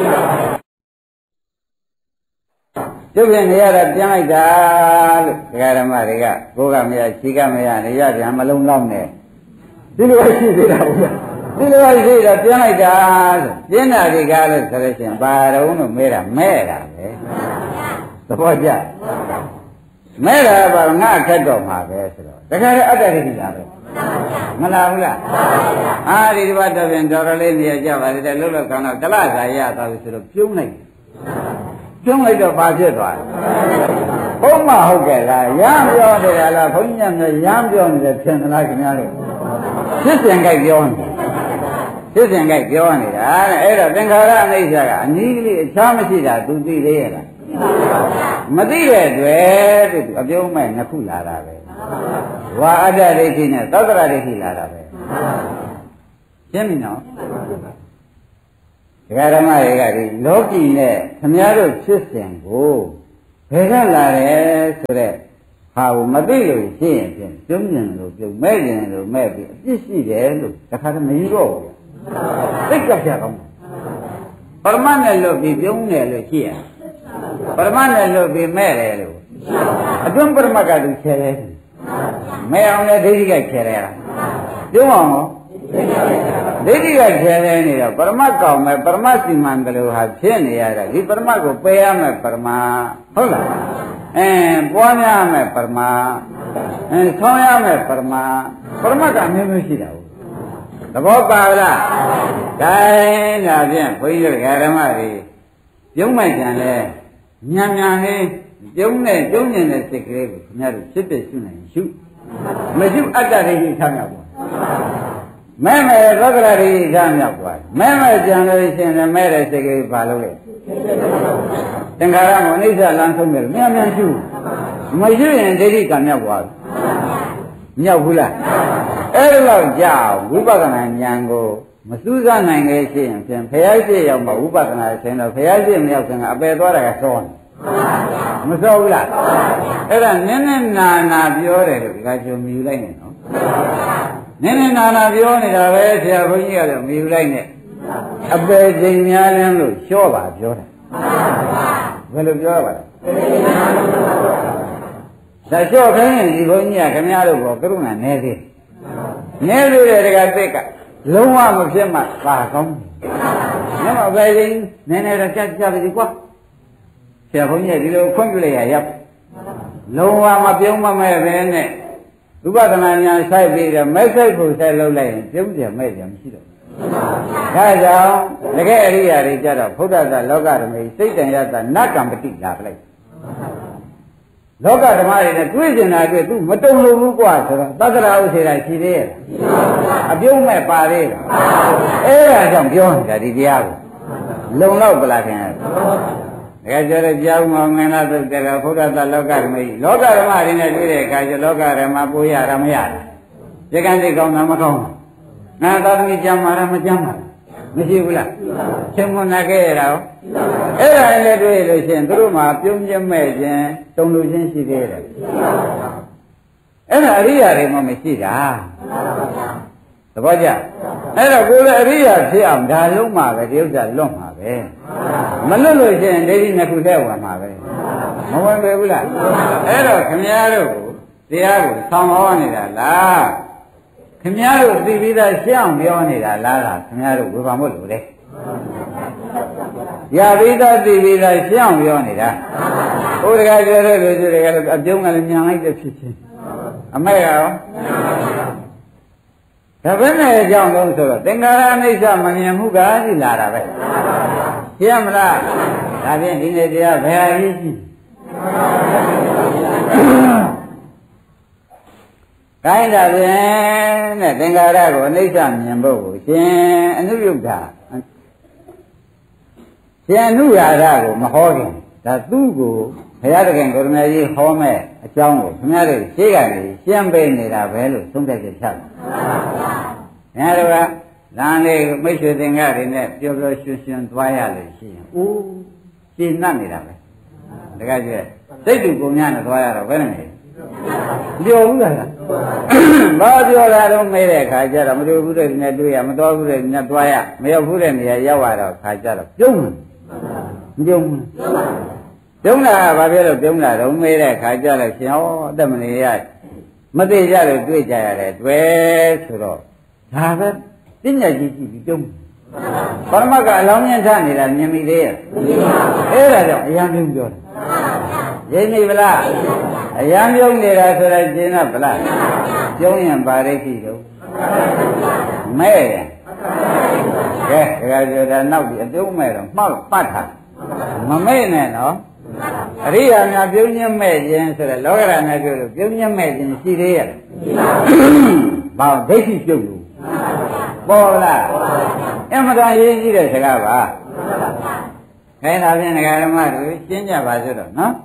ကျုပ်လည်းနေရတာပြန်လိုက်တာလို့ဒကာဓမ္မတွေကကိုယ်ကမရခြေကမရနေရပြန်မလုံးလောက်နဲ့ဒီလိုရှိသေးတာဘူးလားဒီလိုရှိတာပြန်လိုက်တာဆိုပြင်းတာဒီကားလို့ဆိုလို့ရှိရင်ဘာတော့လို့မဲတာမဲ့တာပဲသဘောကျမဲ့တာဘာငါအခက်တော့မှာပဲဆိုတော့တခါတည်းအတ္တရိတိလာပဲမလားဘူးလားအာဒီဘတ်တော့ပြန်တော်တော်လေးနေရကြပါသေးတယ်လှုပ်လှုပ်ကောင်းတော့တလစာရသွားပြီဆိုတော့ပြုံးလိုက်တော့ဘာဖြစ်သွားလဲဘုံမဟုတ်ကဲ့လားရမ်းပြောနေတာလားဘုန်းကြီးများရမ်းပြောနေတယ်ထင်သလားခင်ဗျားတို့ဖြစ်စဉ်ကြိုက်ပြောနေဖြစ်စဉ်ကြိုက်ပြောနေတာအဲ့တော့သင်္ခါရအနိစ္စကအနည်းကလေးအခြားမရှိတာသူသိသေးရဲ့လားမသိတဲ့အတွက်သူအပြုံးမဲ့နှစ်ခုလာတာပဲဝါအတ္တဒိဋ္ဌိနဲ့သောတရဒိဋ္ဌိလာတာပဲရှင်းပြီနော်ဒကာဓမ္မတွေကဒီလောကီနဲ့ခမည်းတော်ဖြစ်စဉ်ကိုဘယ်ကလာတယ်ဆိုတော့ဟာကိုမသိလို့ရှင်းရင်ဖြင့်ပြုံးကျင်လို့ပြုံးမဲ့ကျင်လို့မဲ့ပြီးအပြစ်ရှိတယ်လို့တခါတည်းမယူတော့ဘူးသိကြပြကောင်းပရမတ်နဲ့လို့ပြီးပြုံးတယ်လို့ရှိရပရမတ်နဲ့လို့ပြီးမဲ့တယ်လို့အတွင်းပရမတ်ကသူချဲတယ်မဲ့အောင်လည်းဒိဋ္ဌိကချဲတယ်လားပြုံးအောင်ရောဒိဋ္ဌိကချဲနေတော့ပရမတ်ကောင်မဲ့ပရမတ်စီမံတယ်လို့ဟာဖြစ်နေရတာဒီပရမတ်ကိုပယ်ရမယ်ပရမတ်ဟုတ်လားပွားများမယ်ပရမတ်ဆောင်းရမယ်ပရမတ်ပရမတ်ကအမျိုးမျိုးရှိတာဟုတ်သဘောပါလားဒါဒါဖြင့်ဘုန်းကြီးတို့ဓမ္မတွေပြုံးမိုက်ကြံလဲညံလေးပြုံးနဲ့ပြုံးကျင်တဲ့စိတ်ကလေးကိုခင်ဗျားတို့ဖြစ်ဖြစ်ရှုနိုင်ရှုမရှိအတ္တဒိဋ္ဌိထားမြောက်ပါမဲမဲသောကရာဒိဋ္ဌိထားမြောက်သွားမဲမဲကြံလို့ရှိရင်မဲတဲ့စိတ်ကလေးပါလို့လေသင်္ခါရကိုအနိစ္စလမ်းဆုံးတယ်မြန်မြန်ရှုမရှိရင်ဒိဋ္ဌိကမြောက်သွားမြောက်ဘူးလားအဲ့ဒါတော့ကြာဝိပဿနာဉာဏ်ကိုမစူးစမ်းနိုင်လေရှိရင်ဖြင့်ဘုရားရှိရောက်မှဝိပဿနာဆင်းတော့ဘုရားရှိမရောက်ခင်ကအပယ်သွားတာကစောနေမစောဘူးလားအဲ့ဒါနည်းနည်းနာနာပြောတယ်လို့ဒီကကျုံမြူလိုက်နေနော်နည်းနည်းနာနာပြောနေတာပဲဆရာဘုန်းကြီးကတော့မြူလိုက်နေအပယ်ချိန်များလင်းလို့လျှော့ပါပြောတာဘယ်လိုပြောပါလဲဒါလျှော့ခိုင်းရင်ဒီဘုန်းကြီးကခင်ဗျားတို့ကကရုဏာနည်းသေးနဲလို့တဲ့တကသိက်ကလုံးဝမဖြစ်မှပါကောင်းတယ်။ညမပဲရင်နည်းနည်းတော့ကြပြီကွာ။ဆရာဘုန်းကြီးကဒီလိုခွင့်ပြုလိုက်ရရပ်လုံးဝမပြုံးမမဲ့ပဲနဲ့ဥပဒနာညာဆိုင်ပြီးတော့မဲ့ဆိုင်ဖို့ဆိုင်လုပ်လိုက်ရင်ပြုံးကြမဲ့ကြမရှိတော့ဘူး။ဒါကြောင့်တကယ်အရိယာတွေကြတော့ဘုဒ္ဓသာလောကဓမ္မစိတ်တန်ရတာနတ်ကံပတိလာပလိုက်လောကဓမ္မတွေနဲ့တွေ့ကျင်တာတွေ့သူမတုံလို့ဘူးကွာဆိုတော့သက္ကရာဥစေတာရှိသေးရဲ့အပြုံးမဲ့ပါသေးတယ်အဲ့ဒါကြောင့်ပြောနေတာဒီတရားကိုလုံလောက်ပလားခင်ဗျာတကယ်ကြတဲ့ကြောင်းမောင်ငင်လာသုတ်တယ်ဘုရားသလောကဓမ္မကြီးလောကဓမ္မတွေနဲ့တွေ့တဲ့အခါကျလောကဓမ္မပိုးရတာမရဘူးဒီကံစိတ်ကောင်းတာမကောင်းဘူးငါသာသမီကြမ်းမာတာမကြမ်းမာမရှိဘူးလားချင်းမနာခဲ့ရတာအဲ့ဒါလည်းတွေ့လို့ရှိရင်သူတို့မှာပြုံးခြင်းမဲ့ခြင်းတုံလို့ခြင်းရှိသေးတယ်အဲ့ဒါအရိယာတွေမှမရှိတာသဘောကျအဲ့တော့ကိုယ်လည်းအရိယာဖြစ်အောင်ဒါလုံးမှာပဲဒီဥစ္စာလွတ်မှာပဲမလွတ်လို့ရှိရင်ဒိဋ္ဌိနှစ်ခုထဲဝင်မှာပဲမဝင်ပဲဘူးလားအဲ့တော့ခမည်းတော်ကိုတရားကိုဆောင်းဟောနေတာလားခင်ဗျားတို့သိပြီးသားရှင်းအောင်ပြောနေတာလားခင်ဗျားတို့ဝေဖန်ဖို့လိုတယ်ရပြီးသားသိပြီးသားရှင်းအောင်ပြောနေတာဘုရားပြောတဲ့လူတွေကတော့အပြုံးကလည်းညံလိုက်တဲ့ဖြစ်ချင်းအမေရောဒါပဲနဲ့အကြောင်းလုံးဆိုတော့သင်္ခါရအနိစ္စမမြင်မှုကကြီးလာတာပဲရှင်းမလားဒါဖြင့်ဒီနေ့တရားဘယ်အရေးကြီးကိုင်းတာဖြင့်တဲ့သင်္ခါရကိုအနိစ္စမြင်ဖို့ကိုရှင်အနုယုဒ္ဓရှင်နုရာရကိုမဟောခင်ဒါသူ့ကိုဘုရားသခင်ကိုရမကြီးဟောမဲ့အကြောင်းကိုခင်ဗျားတို့ရှေ့ကနေရှင်းပေးနေတာပဲလို့သုံးသပ်ချက်ချတယ်။ညာတော့လမ်းလေးမိတ်ဆွေသင်္ကတွေနဲ့ပျော်ပျော်ရွှင်ရွှင်သွားရလို့ရှိရင်အိုးရှင်းနှံ့နေတာပဲ။တခါကျစိတ်တူပုံညာနဲ့သွားရတော့ဘယ်နဲ့လဲ။ပြောဘူးလား။ဘာပြောတာတော့မေးတဲ့အခါကျတော့မတွေ့ဘူးတဲ့နေတွေ့ရမတော်ဘူးတဲ့နေသွားရမရောက်ဘူးတဲ့နေရာရောက်လာတော့ခါကျတော့ပြုံးမပြုံးဘူး။ပြုံးတာကဘာပြောလို့ပြုံးတာတော့မေးတဲ့အခါကျတော့ရှင်ဟောအသက်မနေရမသေးကြလို့တွေ့ကြရတယ်တွေ့ဆိုတော့ဒါပဲပညာကြီးကြည့်ပြီးပြုံးပရမတ်ကအလောင်းမြင့်ထနေတာမြင်မိသေးရဲ့အဲ့ဒါကြောင့်အယံပြုံးပြောတယ်ရင်းနေဗလားအယံပြုံးနေတာဆိုတော့ရှင်းတော့ဗလားပြုံးရင်ပါရိသိတော့မဲ့တယ်ကဲဒါကြတာနောက်ပြီးအပြုံးမဲ့တော့မှောက်ပတ်တာမမဲ့နဲ့နော်အရိယာများပြုံးညက်မဲ့ခြင်းဆိုတော့လောကရဏနဲ့ပြောလို့ပြုံးညက်မဲ့ခြင်းရှိသေးရဲ့ဘာဒိဋ္ဌိပြုတ်လို့ပေါ်လားအမှန်တရားရေးကြည့်တဲ့စကားပါခိုင်းတာဖြင့်ဒကာဓမ္မတို့ရှင်းကြပါစို့တော့နော်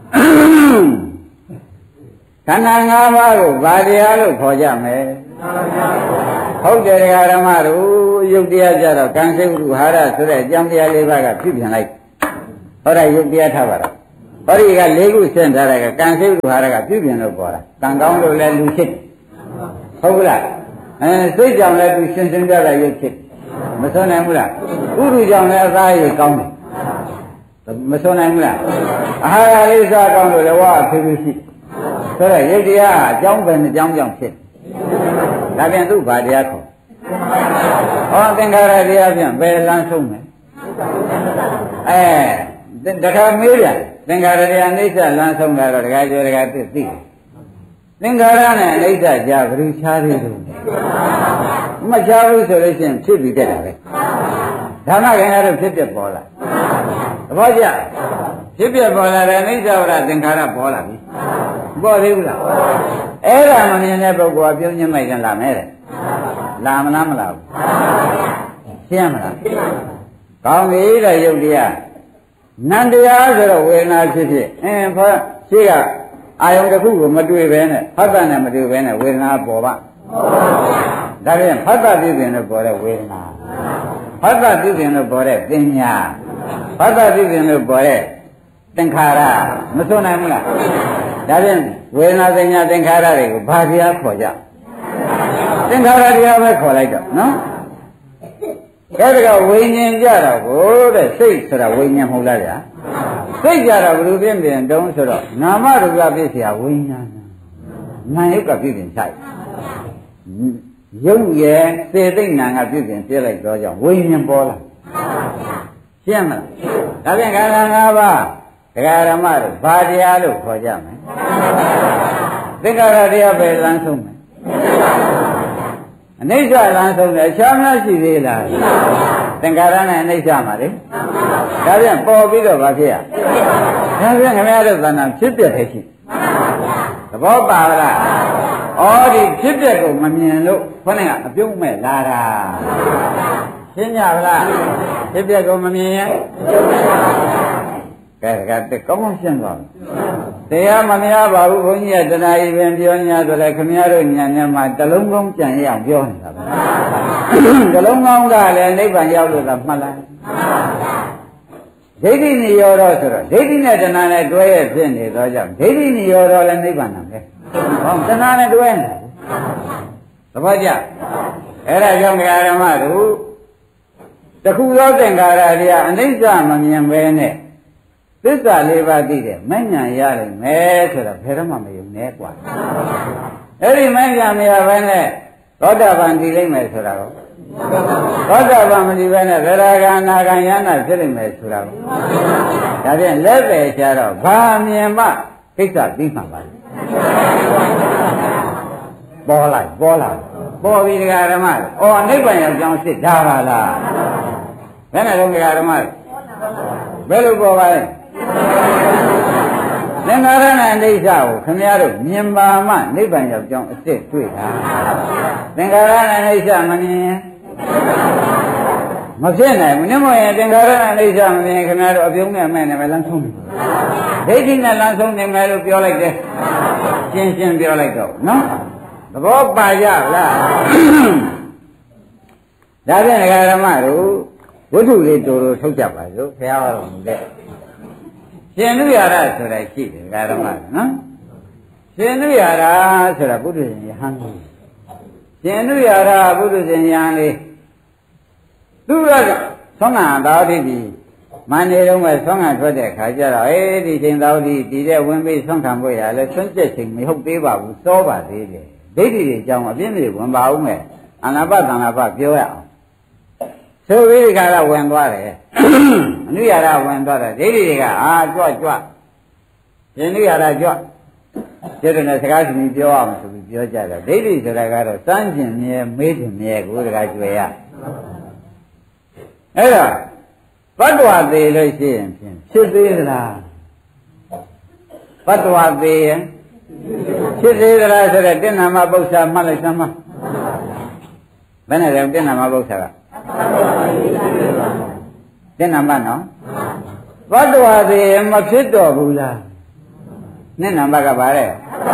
ခန္ဓာ၅ပါးကိုဗာတရားလို့ခေါ်ကြမယ်ဟုတ်တယ်ဒကာဓမ္မတို့ယုတ်တရားကြတော့ကံစိတ်ဝိဟာရဆိုတဲ့အကြောင်းတရား၄ပါးကဖြစ်ပြန်လိုက်ဟောတယ်ယုတ်တရားထားပါတော့ဟောဒီက၄ခုဆင့်ထားတဲ့ကကံစိတ်ဝိဟာရကဖြစ်ပြန်လို့ပေါ်တာကံကောင်းလို့လည်းလူဖြစ်ဟုတ်လားစိတ်ကြောင့်လည်းသူရှင်းရှင်းပြတာရုပ်ဖြစ်မစွန့်နိုင်ဘူးလားဥရုကြောင့်လည်းအသားရည်ကောင်းတယ်မစွန့်နိုင်ဘူးလားအာဟာရလေးစားကောင်းလို့လည်းဝါအဖေးဖေးရှိဆိုတော့ရုပ်တရားအကြောင်းပဲအကြောင်းကြောင့်ဖြစ်ဒါပြန်သူ့ဘာတရားခေါ်ဟောသင်္ခါရတရားပြန်ဘယ်လမ်းဆုံးလဲတခါမေးပြန်သင်္ခါရတရားအိဋ္ဌလမ်းဆုံးတာတော့တခါကျော်တခါသိသင်္ခါရနဲ့အိဋ္ဌကြာဘယ်လိုခြားသေးလို့မခြားဘူးဆိုလို့ရှိရင်ဖြစ်ပြီးတက်တာပဲဓမ္မခင်ဗျားတို့ဖြစ်ပြပေါ်လာသဘောကျဖြစ်ပြပေါ်လာတဲ့အိဋ္ဌဝရသင်္ခါရပေါ်လာပြီပေါ်သေးဘူးလားအဲ့ဒါမမြင်တဲ့ပုဂ္ဂိုလ်ကပြုံးညမိုက်ကြလာမယ်တဲ့လာမလားမလားဘူးရှင်းမလားကောင်းပြီတဲ့ယုတ်တရားနန္တရားဆိုတော့ဝေဒနာဖြစ်ဖြစ်ဖောရှိကအာယုံတစ်ခုကိုမတွေ့ပဲနဲ့ဖတ်တာနဲ့မတွေ့ပဲနဲ့ဝေဒနာပေါ်ပါဒါပြန်ဖတ်တာပြုပြင်လို့ပေါ်တဲ့ဝေဒနာဖတ်တာပြုပြင်လို့ပေါ်တဲ့ပညာဖတ်တာပြုပြင်လို့ပေါ်တဲ့သင်္ခါရမစွန့်နိုင်ဘူးလားဒါပြန်ဝေဒနာပညာသင်္ခါရတွေကိုဘာတရားခေါ်ကြသင်္ခါရတရားပဲခေါ်လိုက်တော့နော်အဲ့ဒါကဝိညာဉ်ကြတော့ကိုတဲ့စိတ်ဆိုတာဝိညာဉ်မဟုတ်လားဗျာစိတ်ကြတော့ဘယ်လိုပြင်ပြင်တုံးဆိုတော့နာမရူပဖြစ်เสียဝိညာဏနာယုတ်ကဖြစ်ပြင်ဆိုင်ယုတ်ရဲ့စေသိဏကဖြစ်ပြင်ပြလိုက်တော့ကြောင့်ဝိညာဉ်ပေါ်လာရှင်းမလားဒါပြန်ခန္ဓာ၅ပါးဒကာဓမ္မတို့ဘာတရားလို့ခေါ်ကြမယ်သင်္ခါရတရားပဲလမ်းဆုံးမယ်အနိစ္စလမ်းဆုံးတယ်အခြားများရှိသေးလားသင်္ခါရနဲ့အနိစ္စမှာလေဒါပြန်ပေါ်ပြီးတော့ဘာဖြစ်ရဒါပြန်ခင်ဗျားတို့သဏ္ဍာန်ဖြစ်ပြတဲ့ရှိသဘောပါလားဩဒီဖြစ်ပြကိုမမြင်လို့ခေါင်းကအပြုံးမဲ့လာတာရှင်းကြပါလားဖြစ်ပြကိုမမြင်ရင်ကဲဒါကကောင်းကောင်းရှင်းသွားတယ်တရားမများပါဘူးဘုန်းကြီးကတဏှာဤပင်ပြောညာဆိုလဲခင်ဗျားတို့ဉာဏ်နဲ့မှတလုံးကောင်းကြံရအောင်ပြောနေတာပဲတလုံးကောင်းကလည်းနိဗ္ဗာန်ရောက်လို့သာမှတ်လိုက်ဒိဋ္ဌိနိရောဓဆိုတော့ဒိဋ္ဌိနဲ့တဏှာနဲ့တွဲရဖြစ်နေတော့ကြောင့်ဒိဋ္ဌိနိရောဓလည်းနိဗ္ဗာန်ပဲဟောတဏှာနဲ့တွဲနေသဘောကျအဲ့ဒါကြောင့်ဓမ္မတို့တခုသောသင်္ခါရတရားအနိစ္စမမြင်ပဲနဲ့သစ္စာလေးပါးသိတယ်မဉ္ဇဏ်ရလိမ့်မယ်ဆိုတော့ဘယ်တော့မှမယုံနဲ့กว่าအဲ့ဒီမဉ္ဇဏ်မရဘဲနဲ့သောတာပန်တည်လိမ့်မယ်ဆိုတာကိုသောတာပန်မတည်ဘဲနဲ့သရဂံအနာဂံယန္တာဖြစ်လိမ့်မယ်ဆိုတာကိုဒါဖြင့်လက်ပဲချတော့ဘာမြင်မှကိစ္စပြီးမှပါပေါ်လိုက်ပေါ်ပြီးဓမ္မဩနိဗ္ဗာန်ရောက်ကြောင်းစစ်ဒါပါလားဘယ်နဲ့တော့ဓမ္မဘယ်လိုပေါ်ပါလဲသင်္ခါရနဲ့အိဋ္ဌကိုခင်ဗျားတို့မြင်ပါမှနိဗ္ဗာန်ရောက်ကြောင်းအစ်စ်တွေ့တာသင်္ခါရနဲ့အိဋ္ဌမမြင်မဖြစ်နိုင်ဘူးနည်းမဟုတ်ရင်သင်္ခါရအိဋ္ဌမမြင်ခင်ဗျားတို့အပြုံးနဲ့အမဲ့နဲ့ပဲလမ်းဆုံးတယ်ဒိဋ္ဌိနဲ့လမ်းဆုံးနေမယ်လို့ပြောလိုက်တယ်ရှင်းရှင်းပြောလိုက်တော့နော်သဘောပါကြလားဒါဖြင့်ဓမ္မတို့ဝိတုလေးတူတူထုတ်ကြပါစို့ဘုရားတော်မူတဲ့ရှင်နုရရဆိုတာရှိတယ်ဓမ္မနော်ရှင်နုရရဆိုတာပုထုဇဉ်ယဟန်လေးရှင်နုရရပုထုဇဉ်ယဟန်လေးသူကသောငါသာတိဒီမန္တေတော့မဲ့သောငါထွက်တဲ့ခါကျတော့ဒီချိန်သာတိဒီတဲ့ဝင်ပြီးဆွမ်းခံဖို့ရလဲဆွမ်းကျက်ချိန်မဟုတ်သေးပါဘူးစောပါသေးတယ်ဒိဋ္ဌိတွေအကြောင်းအပြင်းတွေဝင်ပါဦးမယ်အနာပသနာပပြောရအောင်ဆိုပြီးဒီကရဝင်သွားတယ်အနုရရဝင်သွားတယ်ဒိဋ္ဌိတွေကကြွရှင်နုရရကြွကျတဲ့နဲ့စကားရှင်ပြောအောင်ဆိုပြီးပြောကြတယ်ဒိဋ္ဌိဆိုတာကတော့စမ်းကျင်မြဲမေးကျင်မြဲကိုတကားကြွယ်ရအဲ့တော့ဘတ်တော်သေးလို့ရှိရင်ဖြစ်သေးသလားဘတ်တော်သေးရင်ဖြစ်သေးသလားဆိုတော့တဏ္ဍာမပု္ပ္ပာမှတ်လိုက်စမ်းမဘယ်နဲ့လဲတဏ္ဍာမပု္ပ္ပာကတဏ္ဍာမနော်ဘတ်တော်သေးရင်မဖြစ်တော့ဘူးလားနှစ်နံပါတ်ကပါတဲ့သ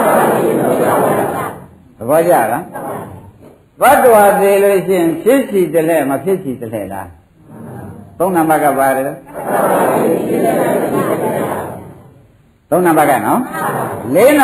ဘောကျလားဘတ်တော်သေးလို့ရှိရင်ဖြစ်စီတယ်လဲမဖြစ်စီတယ်လဲလားသုံးနံပါတ်ကပါတယ်သုံးနံပါတ်ကနော်လေး